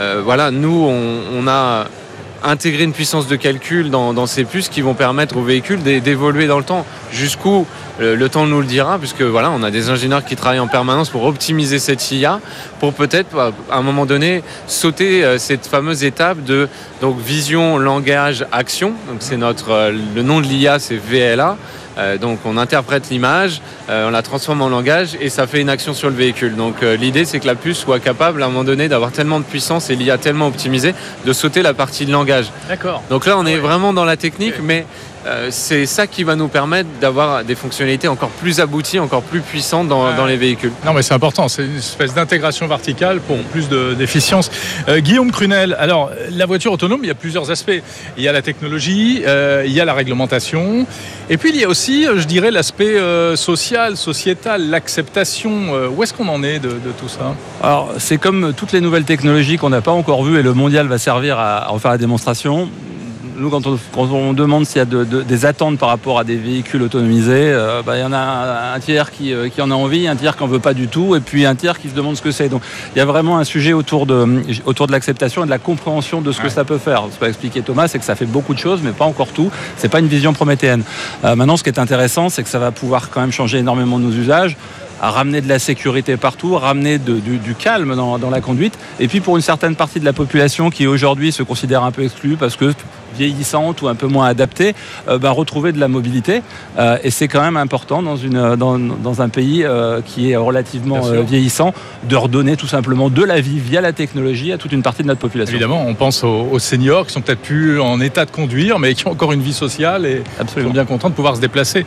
Speaker 15: nous, on a intégré une puissance de calcul dans ces puces qui vont permettre aux véhicules d'évoluer dans le temps. Jusqu'où le temps nous le dira, puisque on a des ingénieurs qui travaillent en permanence pour optimiser cette IA, pour peut-être à un moment donné sauter cette fameuse étape de vision, langage, action. Donc c'est le nom de l'IA, c'est VLA. Donc on interprète l'image, on la transforme en langage et ça fait une action sur le véhicule. Donc l'idée, c'est que la puce soit capable à un moment donné d'avoir tellement de puissance et l'IA tellement optimisée de sauter la partie de langage.
Speaker 14: D'accord.
Speaker 15: Donc là, on est vraiment dans la technique, mais c'est ça qui va nous permettre d'avoir des fonctionnalités encore plus abouties, encore plus puissantes dans les véhicules.
Speaker 14: Non, mais c'est important, c'est une espèce d'intégration verticale pour plus d'efficience. Guillaume Crunel, alors la voiture autonome, il y a plusieurs aspects. Il y a la technologie, il y a la réglementation, et puis il y a aussi, je dirais, l'aspect social, sociétal, l'acceptation. Où est-ce qu'on en est de tout ça ?
Speaker 16: Alors, c'est comme toutes les nouvelles technologies qu'on n'a pas encore vues et le mondial va servir à en faire la démonstration. Nous, quand on demande s'il y a des attentes par rapport à des véhicules autonomisés, il y en a un tiers qui en a envie, un tiers qui n'en veut pas du tout, et puis un tiers qui se demande ce que c'est. Donc il y a vraiment un sujet autour de l'acceptation et de la compréhension de ce que ça peut faire. Ce qu'a expliqué Thomas, c'est que ça fait beaucoup de choses, mais pas encore tout. C'est pas une vision prométhéenne. Maintenant, ce qui est intéressant, c'est que ça va pouvoir quand même changer énormément nos usages, à ramener de la sécurité partout, ramener du calme dans la conduite. Et puis pour une certaine partie de la population qui aujourd'hui se considère un peu exclue parce que vieillissante ou un peu moins adaptée, retrouver de la mobilité. Et c'est quand même important dans un pays qui est relativement vieillissant de redonner tout simplement de la vie via la technologie à toute une partie de notre population.
Speaker 14: Évidemment, on pense aux seniors qui sont peut-être plus en état de conduire, mais qui ont encore une vie sociale et qui sont bien contents de pouvoir se déplacer.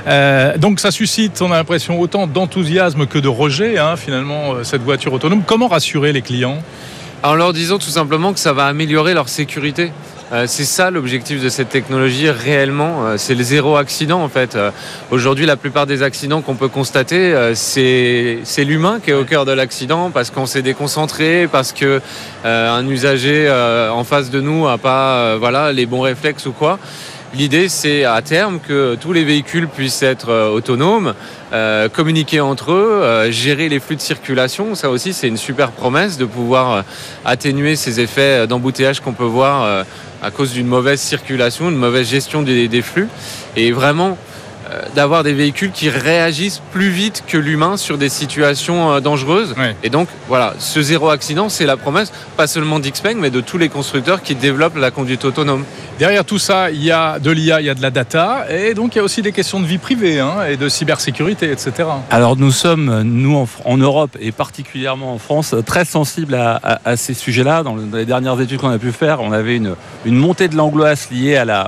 Speaker 14: Donc ça suscite, on a l'impression, autant d'enthousiasme que de rejet, finalement, cette voiture autonome. Comment rassurer les clients ?
Speaker 15: En leur disant tout simplement que ça va améliorer leur sécurité. C'est ça l'objectif de cette technologie réellement, c'est le zéro accident en fait. Aujourd'hui, la plupart des accidents qu'on peut constater, c'est l'humain qui est au cœur de l'accident parce qu'on s'est déconcentré, parce que un usager en face de nous n'a pas les bons réflexes ou quoi. L'idée, c'est à terme que tous les véhicules puissent être autonomes, communiquer entre eux, gérer les flux de circulation. Ça aussi, c'est une super promesse de pouvoir atténuer ces effets d'embouteillage qu'on peut voir à cause d'une mauvaise circulation, une mauvaise gestion des flux. Et vraiment, d'avoir des véhicules qui réagissent plus vite que l'humain sur des situations dangereuses. Ouais. Et donc, ce zéro accident, c'est la promesse, pas seulement d'XPeng, mais de tous les constructeurs qui développent la conduite autonome.
Speaker 14: Derrière tout ça, il y a de l'IA, il y a de la data, et donc il y a aussi des questions de vie privée et de cybersécurité, etc.
Speaker 16: Alors nous sommes, en Europe, et particulièrement en France, très sensibles à ces sujets-là. Dans les dernières études qu'on a pu faire, on avait une montée de l'angoisse liée à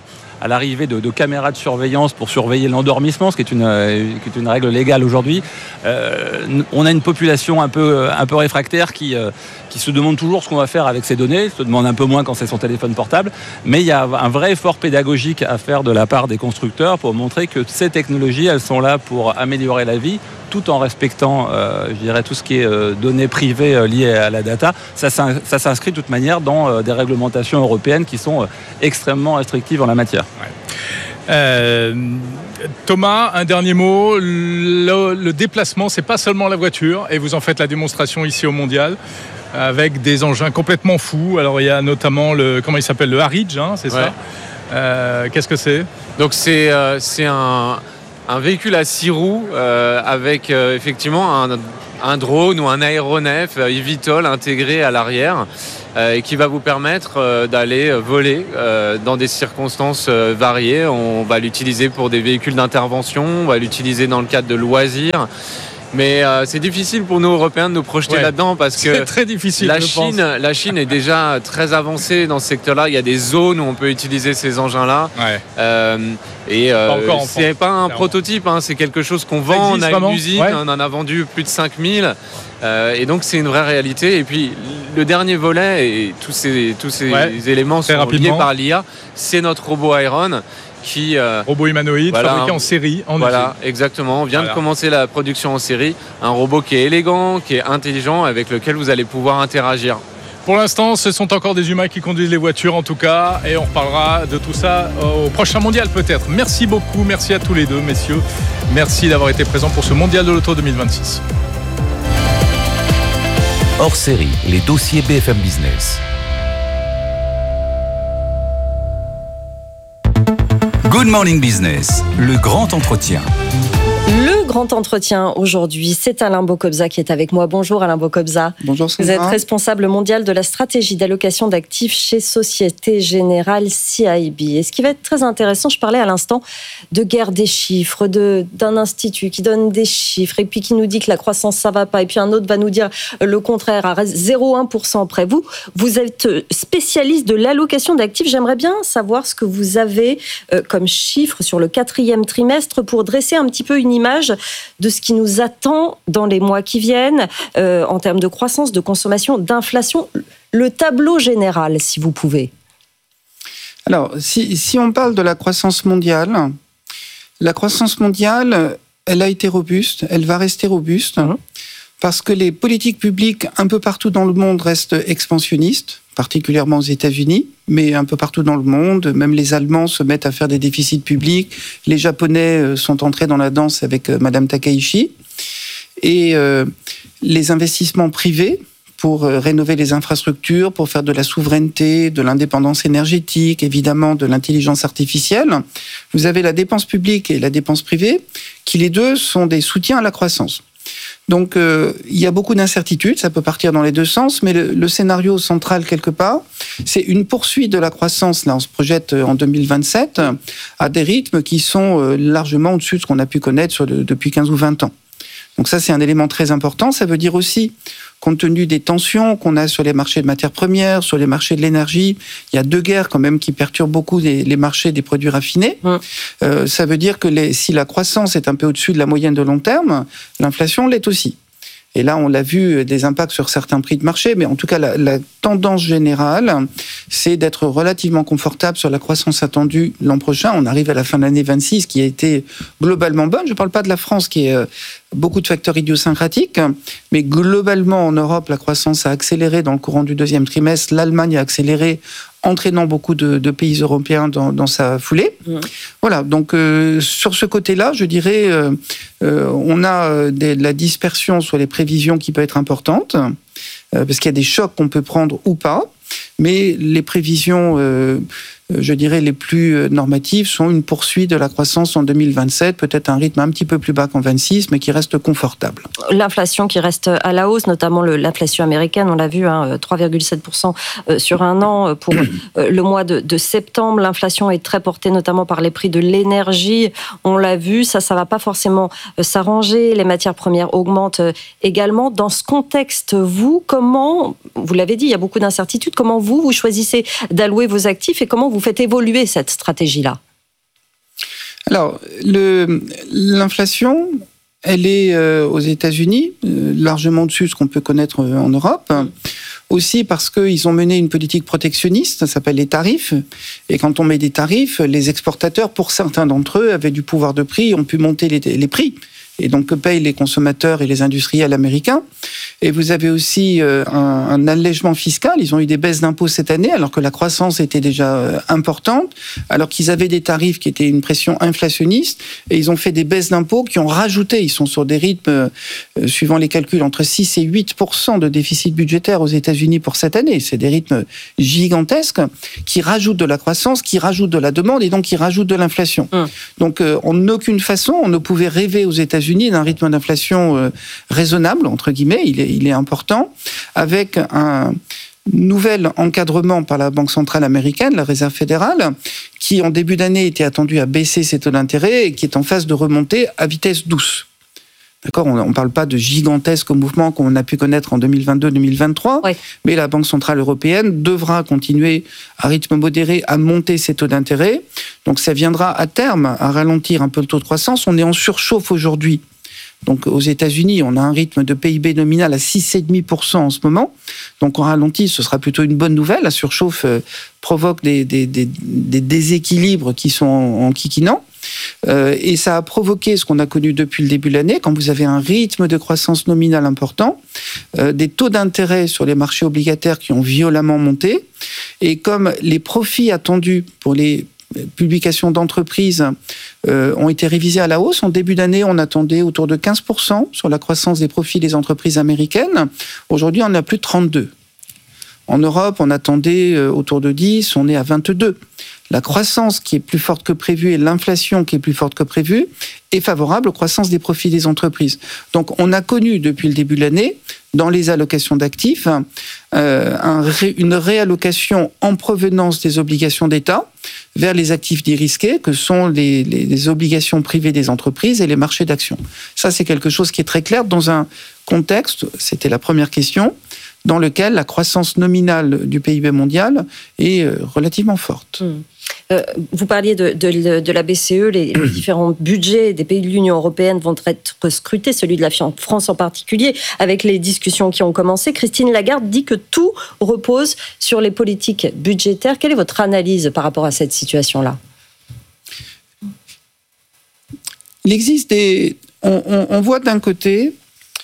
Speaker 16: à l'arrivée de caméras de surveillance pour surveiller l'endormissement, ce qui est une règle légale aujourd'hui. On a une population un peu réfractaire qui se demande toujours ce qu'on va faire avec ces données, se demande un peu moins quand c'est son téléphone portable, mais il y a un vrai effort pédagogique à faire de la part des constructeurs pour montrer que ces technologies, elles sont là pour améliorer la vie, tout en respectant, je dirais, tout ce qui est données privées liées à la data. Ça s'inscrit de toute manière dans des réglementations européennes qui sont extrêmement restrictives en la matière.
Speaker 14: Ouais. Thomas, un dernier mot. Le déplacement, c'est pas seulement la voiture, et vous en faites la démonstration ici au Mondial, avec des engins complètement fous. Alors il y a notamment le Harridge, hein, c'est ça. Qu'est-ce que c'est ?
Speaker 15: Donc c'est un véhicule à 6 roues avec effectivement un drone ou un aéronef eVTOL intégré à l'arrière et qui va vous permettre d'aller voler dans des circonstances variées. On va l'utiliser pour des véhicules d'intervention, on va l'utiliser dans le cadre de loisirs. Mais c'est difficile pour nous Européens de nous projeter là-dedans parce que
Speaker 14: c'est très difficile,
Speaker 15: la Chine est déjà très avancée dans ce secteur-là. Il y a des zones où on peut utiliser ces engins-là. C'est pas un prototype, hein, c'est quelque chose qu'on vend. On a une usine, on en a vendu plus de 5000. Et donc c'est une vraie réalité. Et puis le dernier volet, et tous ces éléments sont liés par l'IA, c'est notre robot Iron.
Speaker 14: Robot humanoïde, fabriqué en série.
Speaker 15: Exactement. On vient de commencer la production en série. Un robot qui est élégant, qui est intelligent, avec lequel vous allez pouvoir interagir.
Speaker 14: Pour l'instant, ce sont encore des humains qui conduisent les voitures, en tout cas. Et on reparlera de tout ça au prochain Mondial, peut-être. Merci beaucoup. Merci à tous les deux, messieurs. Merci d'avoir été présents pour ce Mondial de l'Auto 2026.
Speaker 3: Hors série, les dossiers BFM Business. Good Morning Business, le grand entretien.
Speaker 17: Le grand entretien aujourd'hui, c'est Alain Bocobza qui est avec moi. Bonjour Alain Bocobza.
Speaker 18: Bonjour Sandra.
Speaker 17: Vous êtes responsable mondial de la stratégie d'allocation d'actifs chez Société Générale CIB. Et ce qui va être très intéressant, je parlais à l'instant de guerre des chiffres, d'un institut qui donne des chiffres et puis qui nous dit que la croissance ça va pas et puis un autre va nous dire le contraire à 0,1% près. Vous êtes spécialiste de l'allocation d'actifs. J'aimerais bien savoir ce que vous avez comme chiffre sur le 4e trimestre pour dresser un petit peu une image de ce qui nous attend dans les mois qui viennent en termes de croissance, de consommation, d'inflation. Le tableau général, si vous pouvez.
Speaker 18: Alors, si on parle de la croissance mondiale, elle a été robuste, elle va rester robuste, parce que les politiques publiques un peu partout dans le monde restent expansionnistes, particulièrement aux États-Unis, mais un peu partout dans le monde. Même les Allemands se mettent à faire des déficits publics. Les Japonais sont entrés dans la danse avec Madame Takaichi. Et les investissements privés pour rénover les infrastructures, pour faire de la souveraineté, de l'indépendance énergétique, évidemment de l'intelligence artificielle. Vous avez la dépense publique et la dépense privée, qui les deux sont des soutiens à la croissance. Donc, il y a beaucoup d'incertitudes, ça peut partir dans les deux sens, mais le scénario central, quelque part, c'est une poursuite de la croissance. Là, on se projette en 2027 à des rythmes qui sont largement au-dessus de ce qu'on a pu connaître depuis 15 ou 20 ans. Donc ça, c'est un élément très important. Ça veut dire aussi, compte tenu des tensions qu'on a sur les marchés de matières premières, sur les marchés de l'énergie, il y a 2 guerres quand même qui perturbent beaucoup les marchés des produits raffinés. Ça veut dire que si la croissance est un peu au-dessus de la moyenne de long terme, l'inflation l'est aussi. Et là, on l'a vu, des impacts sur certains prix de marché, mais en tout cas, la tendance générale, c'est d'être relativement confortable sur la croissance attendue l'an prochain. On arrive à la fin de l'année 26, qui a été globalement bonne. Je ne parle pas de la France, qui est beaucoup de facteurs idiosyncratiques, mais globalement, en Europe, la croissance a accéléré dans le courant du 2e trimestre. L'Allemagne a accéléré, entraînant beaucoup de pays européens dans sa foulée. Voilà, donc sur ce côté-là, je dirais, on a de la dispersion sur les prévisions qui peut être importante, parce qu'il y a des chocs qu'on peut prendre ou pas, mais les prévisions, je dirais, les plus normatives sont une poursuite de la croissance en 2027, peut-être un rythme un petit peu plus bas qu'en 26, mais qui reste confortable.
Speaker 17: L'inflation qui reste à la hausse, notamment l'inflation américaine, on l'a vu, 3,7% sur un an pour le mois de septembre. L'inflation est très portée notamment par les prix de l'énergie, on l'a vu, ça va pas forcément s'arranger, les matières premières augmentent également. Dans ce contexte, vous l'avez dit, il y a beaucoup d'incertitudes, comment vous choisissez d'allouer vos actifs et comment vous faites évoluer cette stratégie-là ?
Speaker 18: Alors, l'inflation, elle est aux États-Unis, largement au-dessus de ce qu'on peut connaître en Europe. Aussi parce qu'ils ont mené une politique protectionniste, ça s'appelle les tarifs. Et quand on met des tarifs, les exportateurs, pour certains d'entre eux, avaient du pouvoir de prix, ont pu monter les prix. Et donc, que payent les consommateurs et les industriels américains. Et vous avez aussi un allègement fiscal. Ils ont eu des baisses d'impôts cette année, alors que la croissance était déjà importante, alors qu'ils avaient des tarifs qui étaient une pression inflationniste. Et ils ont fait des baisses d'impôts qui ont rajouté. Ils sont sur des rythmes, suivant les calculs, entre 6 et 8% de déficit budgétaire aux États-Unis pour cette année. C'est des rythmes gigantesques qui rajoutent de la croissance, qui rajoutent de la demande et donc qui rajoutent de l'inflation. Donc, en aucune façon, on ne pouvait rêver aux États-Unis d'un rythme d'inflation raisonnable, entre guillemets, il est important, avec un nouvel encadrement par la Banque centrale américaine, la Réserve fédérale, qui en début d'année était attendu à baisser ses taux d'intérêt et qui est en phase de remonter à vitesse douce. D'accord, on ne parle pas de gigantesques mouvements qu'on a pu connaître en 2022-2023, mais la Banque centrale européenne devra continuer à rythme modéré à monter ses taux d'intérêt. Donc ça viendra à terme à ralentir un peu le taux de croissance. On est en surchauffe aujourd'hui. Donc aux États-Unis, on a un rythme de PIB nominal à 6,5% en ce moment. Donc on ralentit, ce sera plutôt une bonne nouvelle. La surchauffe provoque des déséquilibres qui sont en kikinant. Et ça a provoqué ce qu'on a connu depuis le début de l'année, quand vous avez un rythme de croissance nominale important, des taux d'intérêt sur les marchés obligataires qui ont violemment monté, et comme les profits attendus pour les publications d'entreprises ont été révisées à la hausse. En début d'année, on attendait autour de 15% sur la croissance des profits des entreprises américaines. Aujourd'hui, on est à plus de 32%. En Europe, on attendait autour de 10%, on est à 22%. La croissance qui est plus forte que prévu et l'inflation qui est plus forte que prévu est favorable aux croissances des profits des entreprises. Donc on a connu depuis le début de l'année, dans les allocations d'actifs, une réallocation en provenance des obligations d'État vers les actifs dits risqués, que sont les obligations privées des entreprises et les marchés d'actions. Ça, c'est quelque chose qui est très clair dans un contexte, c'était la première question, dans lequel la croissance nominale du PIB mondial est relativement forte.
Speaker 17: Vous parliez de la BCE, les différents budgets des pays de l'Union européenne vont être scrutés, celui de la France en particulier, avec les discussions qui ont commencé. Christine Lagarde dit que tout repose sur les politiques budgétaires. Quelle est votre analyse par rapport à cette situation-là ?
Speaker 18: Il existe on voit d'un côté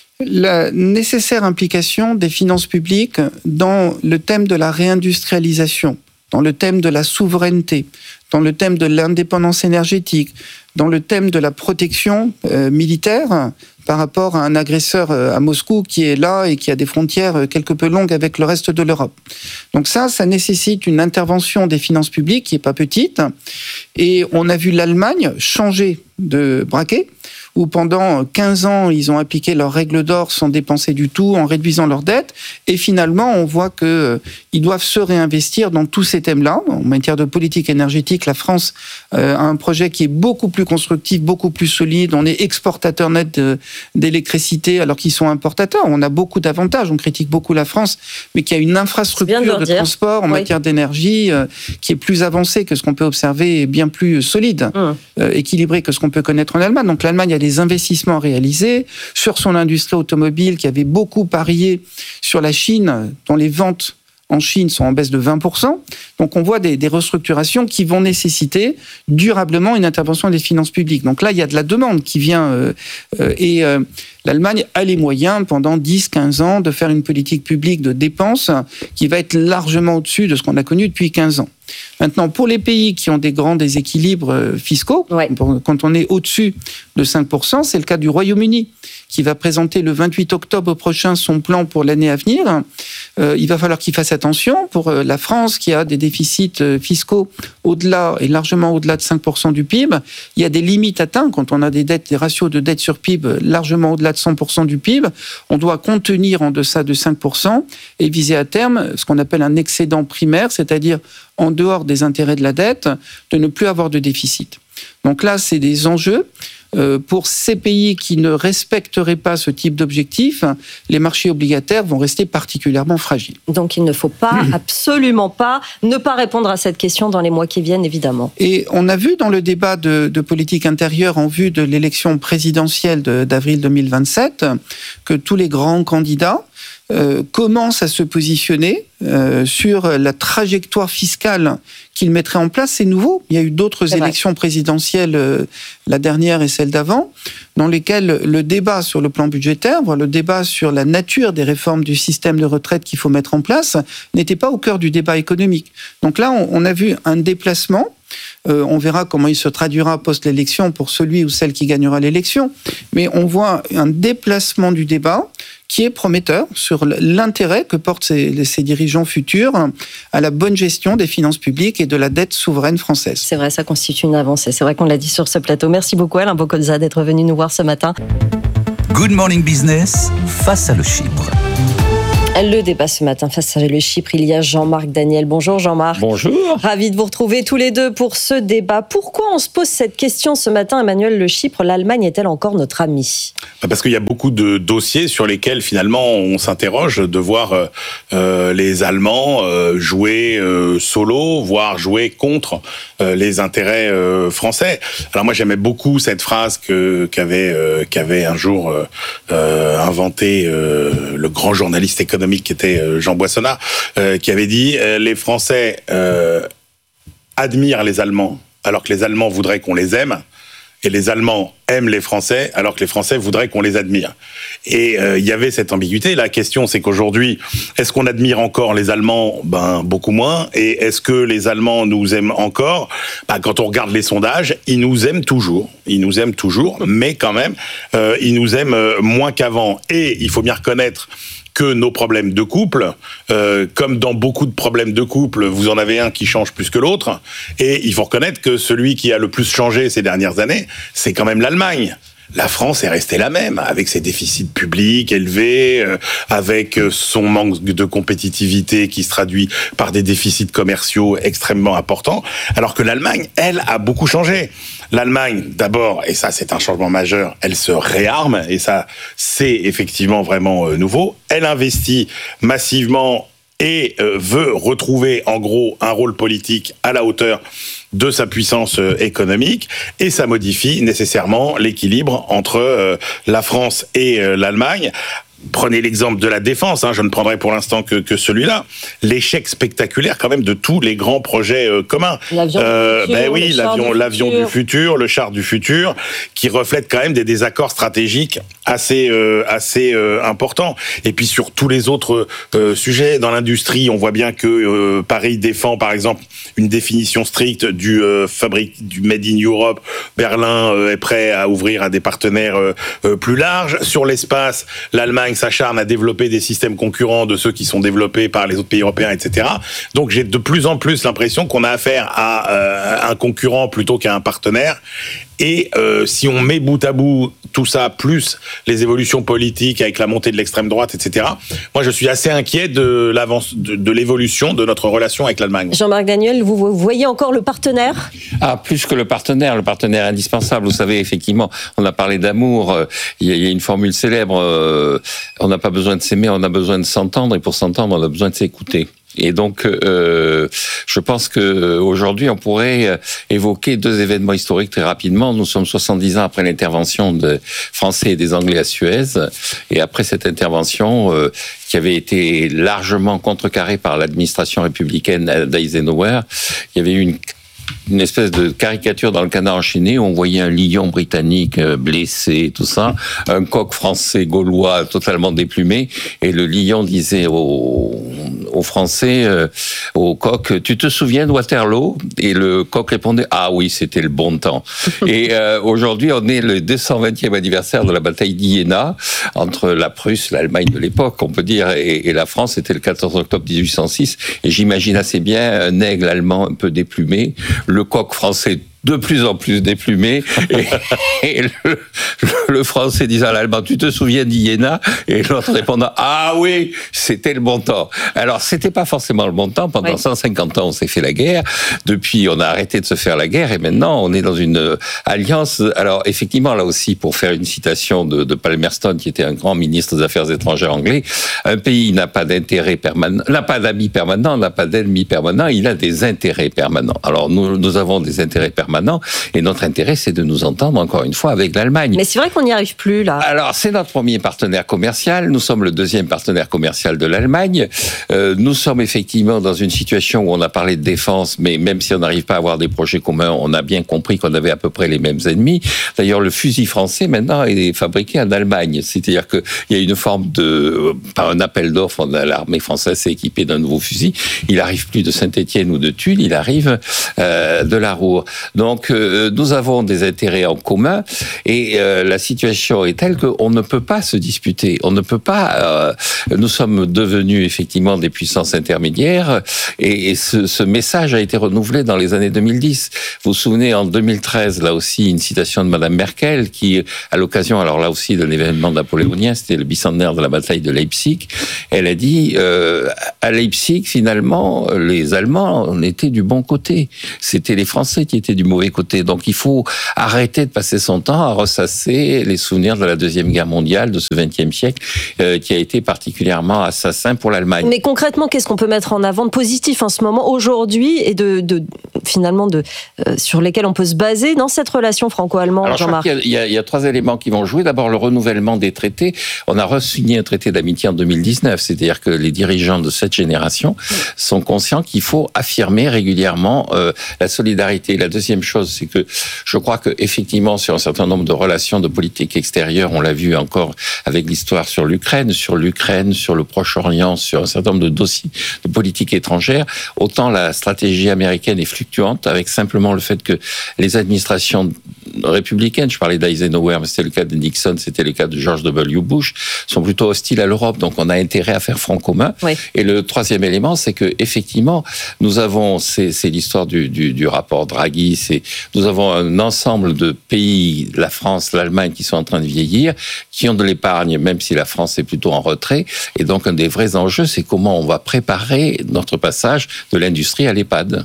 Speaker 18: la nécessaire implication des finances publiques dans le thème de la réindustrialisation, dans le thème de la souveraineté, dans le thème de l'indépendance énergétique, dans le thème de la protection militaire par rapport à un agresseur à Moscou qui est là et qui a des frontières quelque peu longues avec le reste de l'Europe. Donc ça nécessite une intervention des finances publiques qui n'est pas petite. Et on a vu l'Allemagne changer de braquet, où pendant 15 ans, ils ont appliqué leurs règles d'or sans dépenser du tout, en réduisant leurs dettes. Et finalement, on voit qu'ils doivent se réinvestir dans tous ces thèmes-là. En matière de politique énergétique, la France a un projet qui est beaucoup plus constructif, beaucoup plus solide. On est exportateur net d'électricité alors qu'ils sont importateurs. On a beaucoup d'avantages. On critique beaucoup la France, mais qui a une infrastructure de transport en matière d'énergie qui est plus avancée que ce qu'on peut observer et bien plus solide, équilibrée que ce qu'on peut connaître en Allemagne. Donc l'Allemagne a des investissements réalisés sur son industrie automobile qui avait beaucoup parié sur la Chine, dont les ventes en Chine sont en baisse de 20%. Donc on voit des restructurations qui vont nécessiter durablement une intervention des finances publiques. Donc là, il y a de la demande qui vient et l'Allemagne a les moyens pendant 10-15 ans de faire une politique publique de dépenses qui va être largement au-dessus de ce qu'on a connu depuis 15 ans. Maintenant, pour les pays qui ont des grands déséquilibres fiscaux, quand on est au-dessus de 5%, c'est le cas du Royaume-Uni, qui va présenter le 28 octobre prochain son plan pour l'année à venir. Il va falloir qu'il fasse attention. Pour la France, qui a des déficits fiscaux au-delà et largement au-delà de 5% du PIB, il y a des limites atteintes. Quand on a des ratios de dette sur PIB largement au-delà de 100% du PIB, on doit contenir en deçà de 5% et viser à terme ce qu'on appelle un excédent primaire, c'est-à-dire en dehors des intérêts de la dette, de ne plus avoir de déficit. Donc là, c'est des enjeux. Pour ces pays qui ne respecteraient pas ce type d'objectif, les marchés obligataires vont rester particulièrement fragiles.
Speaker 17: Donc il ne faut pas, absolument pas, ne pas répondre à cette question dans les mois qui viennent, évidemment.
Speaker 18: Et on a vu dans le débat de politique intérieure en vue de l'élection présidentielle d'avril 2027 que tous les grands candidats commencent à se positionner sur la trajectoire fiscale qu'ils mettraient en place. C'est nouveau. Il y a eu d'autres élections présidentielles, la dernière et celle d'avant, dans lesquelles le débat sur le plan budgétaire, voire le débat sur la nature des réformes du système de retraite qu'il faut mettre en place, n'était pas au cœur du débat économique. Donc là, on a vu un déplacement. On verra comment il se traduira post-l'élection pour celui ou celle qui gagnera l'élection. Mais on voit un déplacement du débat qui est prometteur sur l'intérêt que portent ces dirigeants futurs à la bonne gestion des finances publiques et de la dette souveraine française.
Speaker 17: C'est vrai, ça constitue une avancée. C'est vrai qu'on l'a dit sur ce plateau. Merci beaucoup Alain Boccolza d'être venu nous voir ce matin.
Speaker 3: Good Morning Business, face à le Chypre.
Speaker 17: Le débat ce matin face à le Chypre, il y a Jean-Marc Daniel. Bonjour Jean-Marc.
Speaker 19: Bonjour.
Speaker 17: Ravi de vous retrouver tous les deux pour ce débat. Pourquoi on se pose cette question ce matin, Emmanuel? Le Chypre, l'Allemagne est-elle encore notre ami?
Speaker 19: Parce qu'il y a beaucoup de dossiers sur lesquels finalement on s'interroge de voir les Allemands jouer solo, voire jouer contre les intérêts français. Alors moi j'aimais beaucoup cette phrase qu'avait un jour inventé le grand journaliste économique qui était Jean Boissonnat, qui avait dit les Français admirent les Allemands alors que les Allemands voudraient qu'on les aime, et les Allemands aiment les Français alors que les Français voudraient qu'on les admire. Et il y avait cette ambiguïté. La question, c'est qu'aujourd'hui, est-ce qu'on admire encore les Allemands? Beaucoup moins. Et est-ce que les Allemands nous aiment encore? Quand on regarde les sondages, ils nous aiment toujours. Ils nous aiment toujours, mais quand même, ils nous aiment moins qu'avant. Et il faut bien reconnaître que nos problèmes de couple, comme dans beaucoup de problèmes de couple, vous en avez un qui change plus que l'autre, et il faut reconnaître que celui qui a le plus changé ces dernières années, c'est quand même l'Allemagne. La France est restée la même, avec ses déficits publics élevés, avec son manque de compétitivité qui se traduit par des déficits commerciaux extrêmement importants, alors que l'Allemagne, elle, a beaucoup changé. L'Allemagne, d'abord, et ça c'est un changement majeur, elle se réarme, et ça c'est effectivement vraiment nouveau. Elle investit massivement et veut retrouver en gros un rôle politique à la hauteur de sa puissance économique, et ça modifie nécessairement l'équilibre entre la France et l'Allemagne. Prenez l'exemple de la défense, je ne prendrai pour l'instant que celui-là. L'échec spectaculaire quand même de tous les grands projets communs. L'avion du futur, le char du futur, qui reflète quand même des désaccords stratégiques assez importants. Et puis sur tous les autres sujets, dans l'industrie, on voit bien que Paris défend par exemple une définition stricte du Made in Europe. Berlin est prêt à ouvrir à des partenaires plus larges. Sur l'espace, l'Allemagne s'acharne à développer des systèmes concurrents de ceux qui sont développés par les autres pays européens, etc. Donc j'ai de plus en plus l'impression qu'on a affaire à un concurrent plutôt qu'à un partenaire. Et si on met bout à bout tout ça, plus les évolutions politiques avec la montée de l'extrême droite, etc., moi je suis assez inquiet de l'évolution de notre relation avec l'Allemagne.
Speaker 17: Jean-Marc Daniel, vous voyez encore le partenaire?
Speaker 20: Plus que le partenaire indispensable. Vous savez, effectivement, on a parlé d'amour. Il y a une formule célèbre, on n'a pas besoin de s'aimer, on a besoin de s'entendre, et pour s'entendre, on a besoin de s'écouter. Et donc, je pense qu'aujourd'hui, on pourrait évoquer deux événements historiques très rapidement. Nous sommes 70 ans après l'intervention des Français et des Anglais à Suez. Et après cette intervention, qui avait été largement contrecarrée par l'administration républicaine d'Eisenhower, il y avait eu une espèce de caricature dans le Canard enchaîné où on voyait un lion britannique blessé, tout ça, un coq français gaulois totalement déplumé, et le lion disait aux Français, au coq, tu te souviens de Waterloo? Et le coq répondait, ah oui, c'était le bon temps. Et aujourd'hui, on est le 220e anniversaire de la bataille d'Iéna, entre la Prusse, l'Allemagne de l'époque, on peut dire, et la France. C'était le 14 octobre 1806, et j'imagine assez bien un aigle allemand un peu déplumé, le coq français de plus en plus déplumé, et le Français disant à l'Allemand, tu te souviens d'Iéna? Et l'autre répondant, ah oui, c'était le bon temps. Alors, c'était pas forcément le bon temps. Pendant 150 ans, on s'est fait la guerre. Depuis, on a arrêté de se faire la guerre, et maintenant, on est dans une alliance. Alors, effectivement, là aussi, pour faire une citation de Palmerston, qui était un grand ministre des Affaires étrangères anglais, un pays n'a pas d'intérêt permanent, n'a pas d'amis permanents, n'a pas d'ennemis permanents, il a des intérêts permanents. Alors, nous avons des intérêts permanents, et notre intérêt, c'est de nous entendre, encore une fois, avec l'Allemagne.
Speaker 17: Mais c'est vrai qu'on n'y arrive plus, là.
Speaker 20: Alors, c'est notre premier partenaire commercial. Nous sommes le deuxième partenaire commercial de l'Allemagne. Nous sommes effectivement dans une situation où on a parlé de défense, mais même si on n'arrive pas à avoir des projets communs, on a bien compris qu'on avait à peu près les mêmes ennemis. D'ailleurs, le fusil français, maintenant, est fabriqué en Allemagne. C'est-à-dire qu'il y a une forme par un appel d'offres, l'armée française s'est équipée d'un nouveau fusil. Il arrive plus de Saint-Étienne ou de Tulle, il arrive de la Ruhr. Donc, nous avons des intérêts en commun, et la situation est telle qu'on ne peut pas se disputer. On ne peut pas. Nous sommes devenus effectivement des puissances intermédiaires, et ce message a été renouvelé dans les années 2010. Vous vous souvenez, en 2013, là aussi, une citation de Madame Merkel, qui, à l'occasion, alors là aussi, d'un événement napoléonien, c'était le bicentenaire de la bataille de Leipzig, elle a dit, à Leipzig, finalement, les Allemands, on était du bon côté. C'était les Français qui étaient du mauvais côté. Donc, il faut arrêter de passer son temps à ressasser les souvenirs de la Deuxième Guerre mondiale, de ce XXe siècle, qui a été particulièrement assassin pour l'Allemagne.
Speaker 17: Mais concrètement, qu'est-ce qu'on peut mettre en avant de positif en ce moment, aujourd'hui, et finalement sur lesquels on peut se baser dans cette relation franco-allemande, Jean-Marc?
Speaker 20: Il y a 3 éléments qui vont jouer. D'abord, le renouvellement des traités. On a re-signé un traité d'amitié en 2019, c'est-à-dire que les dirigeants de cette génération sont conscients qu'il faut affirmer régulièrement la solidarité. La deuxième chose, c'est que je crois que effectivement, sur un certain nombre de relations de politique extérieure, on l'a vu encore avec l'histoire sur l'Ukraine, sur le Proche-Orient, sur un certain nombre de dossiers de politique étrangère, autant la stratégie américaine est fluctuante, avec simplement le fait que les administrations républicaines, je parlais d'Eisenhower, mais c'était le cas de Nixon, c'était le cas de George W. Bush, sont plutôt hostiles à l'Europe, donc on a intérêt à faire front commun. Oui. Et le troisième élément, c'est que effectivement, nous avons, c'est l'histoire du rapport Draghi, nous avons un ensemble de pays, la France, l'Allemagne, qui sont en train de vieillir, qui ont de l'épargne, même si la France est plutôt en retrait. Et donc, un des vrais enjeux, c'est comment on va préparer notre passage de l'industrie à l'EHPAD.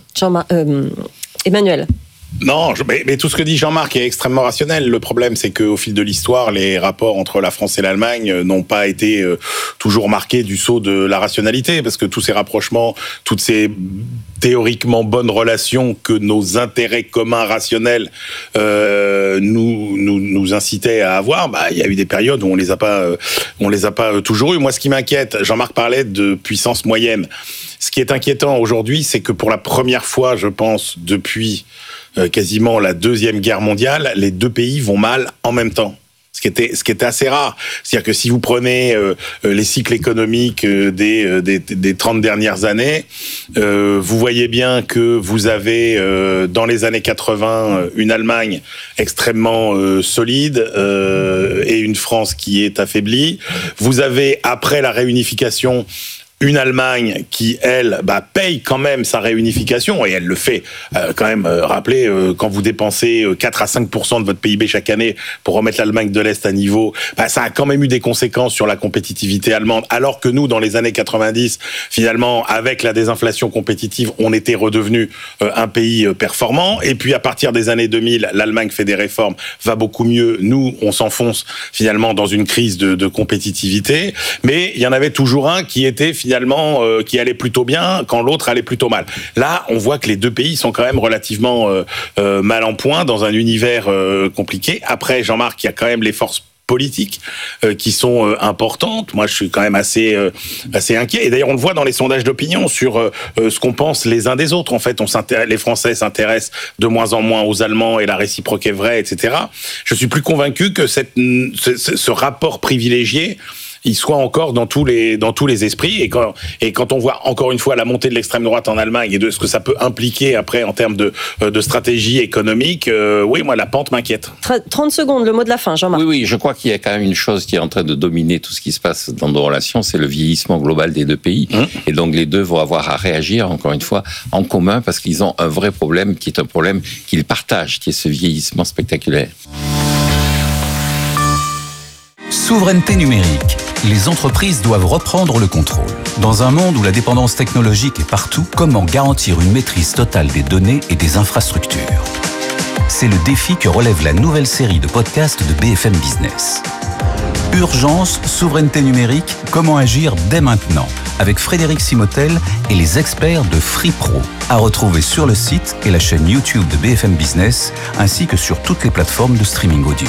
Speaker 17: Emmanuel.
Speaker 19: Non, mais tout ce que dit Jean-Marc est extrêmement rationnel. Le problème, c'est qu'au fil de l'histoire, les rapports entre la France et l'Allemagne n'ont pas été toujours marqués du sceau de la rationalité, parce que tous ces rapprochements, toutes ces théoriquement bonnes relations que nos intérêts communs rationnels nous incitaient à avoir, il y a eu des périodes où on les a pas toujours eu. Moi, ce qui m'inquiète, Jean-Marc parlait de puissance moyenne. Ce qui est inquiétant aujourd'hui, c'est que pour la première fois, je pense, depuis quasiment la Deuxième Guerre mondiale, les deux pays vont mal en même temps. Ce qui était assez rare. C'est-à-dire que si vous prenez les cycles économiques des 30 dernières années, vous voyez bien que vous avez dans les années 80 une Allemagne extrêmement solide et une France qui est affaiblie. Vous avez, après la réunification, une Allemagne qui, elle, paye quand même sa réunification, et elle le fait quand même. Rappelez, quand vous dépensez 4 à 5% de votre PIB chaque année pour remettre l'Allemagne de l'Est à niveau, ça a quand même eu des conséquences sur la compétitivité allemande, alors que nous, dans les années 90, finalement, avec la désinflation compétitive, on était redevenu un pays performant. Et puis, à partir des années 2000, l'Allemagne fait des réformes, va beaucoup mieux. Nous, on s'enfonce finalement dans une crise de compétitivité. Mais il y en avait toujours un qui était finalement qui allait plutôt bien quand l'autre allait plutôt mal. Là, on voit que les deux pays sont quand même relativement mal en point dans un univers compliqué. Après, Jean-Marc, il y a quand même les forces politiques qui sont importantes. Moi, je suis quand même assez inquiet. Et d'ailleurs, on le voit dans les sondages d'opinion sur ce qu'on pense les uns des autres. En fait, les Français s'intéressent de moins en moins aux Allemands et la réciproque est vraie, etc. Je suis plus convaincu que ce rapport privilégié il soit encore dans tous les esprits. Et quand on voit encore une fois la montée de l'extrême droite en Allemagne et de ce que ça peut impliquer après en termes de stratégie économique, oui, moi la pente m'inquiète.
Speaker 17: 30 secondes, le mot de la fin, Jean-Marc.
Speaker 20: Oui, je crois qu'il y a quand même une chose qui est en train de dominer tout ce qui se passe dans nos relations, c'est le vieillissement global des deux pays. Et donc les deux vont avoir à réagir, encore une fois, en commun, parce qu'ils ont un vrai problème, qui est un problème qu'ils partagent, qui est ce vieillissement spectaculaire.
Speaker 3: Souveraineté numérique. Les entreprises doivent reprendre le contrôle. Dans un monde où la dépendance technologique est partout, comment garantir une maîtrise totale des données et des infrastructures ? C'est le défi que relève la nouvelle série de podcasts de BFM Business. Urgence, souveraineté numérique, comment agir dès maintenant ? Avec Frédéric Simotel et les experts de FreePro. À retrouver sur le site et la chaîne YouTube de BFM Business, ainsi que sur toutes les plateformes de streaming audio.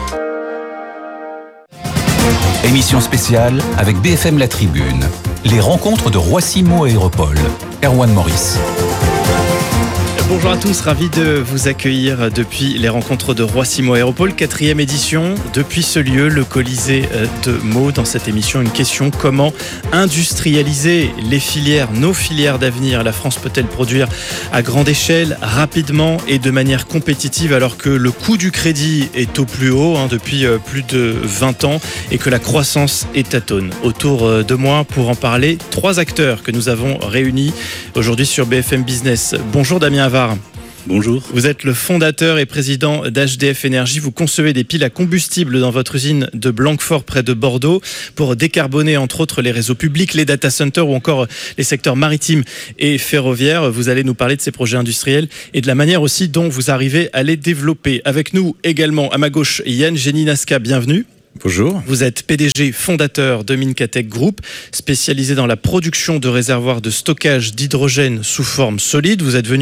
Speaker 3: Émission spéciale avec BFM La Tribune. Les rencontres de Roissy-Meaux Aéropole. Erwan Maurice.
Speaker 21: Bonjour à tous, ravi de vous accueillir depuis les rencontres de Roissy-Meaux Aéropole, 4e édition. Depuis ce lieu, le Colisée de Meaux, dans cette émission, une question: comment industrialiser les filières, nos filières d'avenir ? La France peut-elle produire à grande échelle, rapidement et de manière compétitive, alors que le coût du crédit est au plus haut depuis plus de 20 ans et que la croissance est tâtonne ? Autour de moi, pour en parler, 3 acteurs que nous avons réunis aujourd'hui sur BFM Business. Bonjour Damien Havard.
Speaker 22: Bonjour.
Speaker 21: Vous êtes le fondateur et président d'HDF Énergie. Vous concevez des piles à combustible dans votre usine de Blanquefort près de Bordeaux pour décarboner entre autres les réseaux publics, les data centers ou encore les secteurs maritimes et ferroviaires. Vous allez nous parler de ces projets industriels et de la manière aussi dont vous arrivez à les développer. Avec nous également à ma gauche, Yann Geninaska, bienvenue.
Speaker 22: Bonjour.
Speaker 21: Vous êtes PDG fondateur de Minkatech Group, spécialisé dans la production de réservoirs de stockage d'hydrogène sous forme solide. Vous êtes venu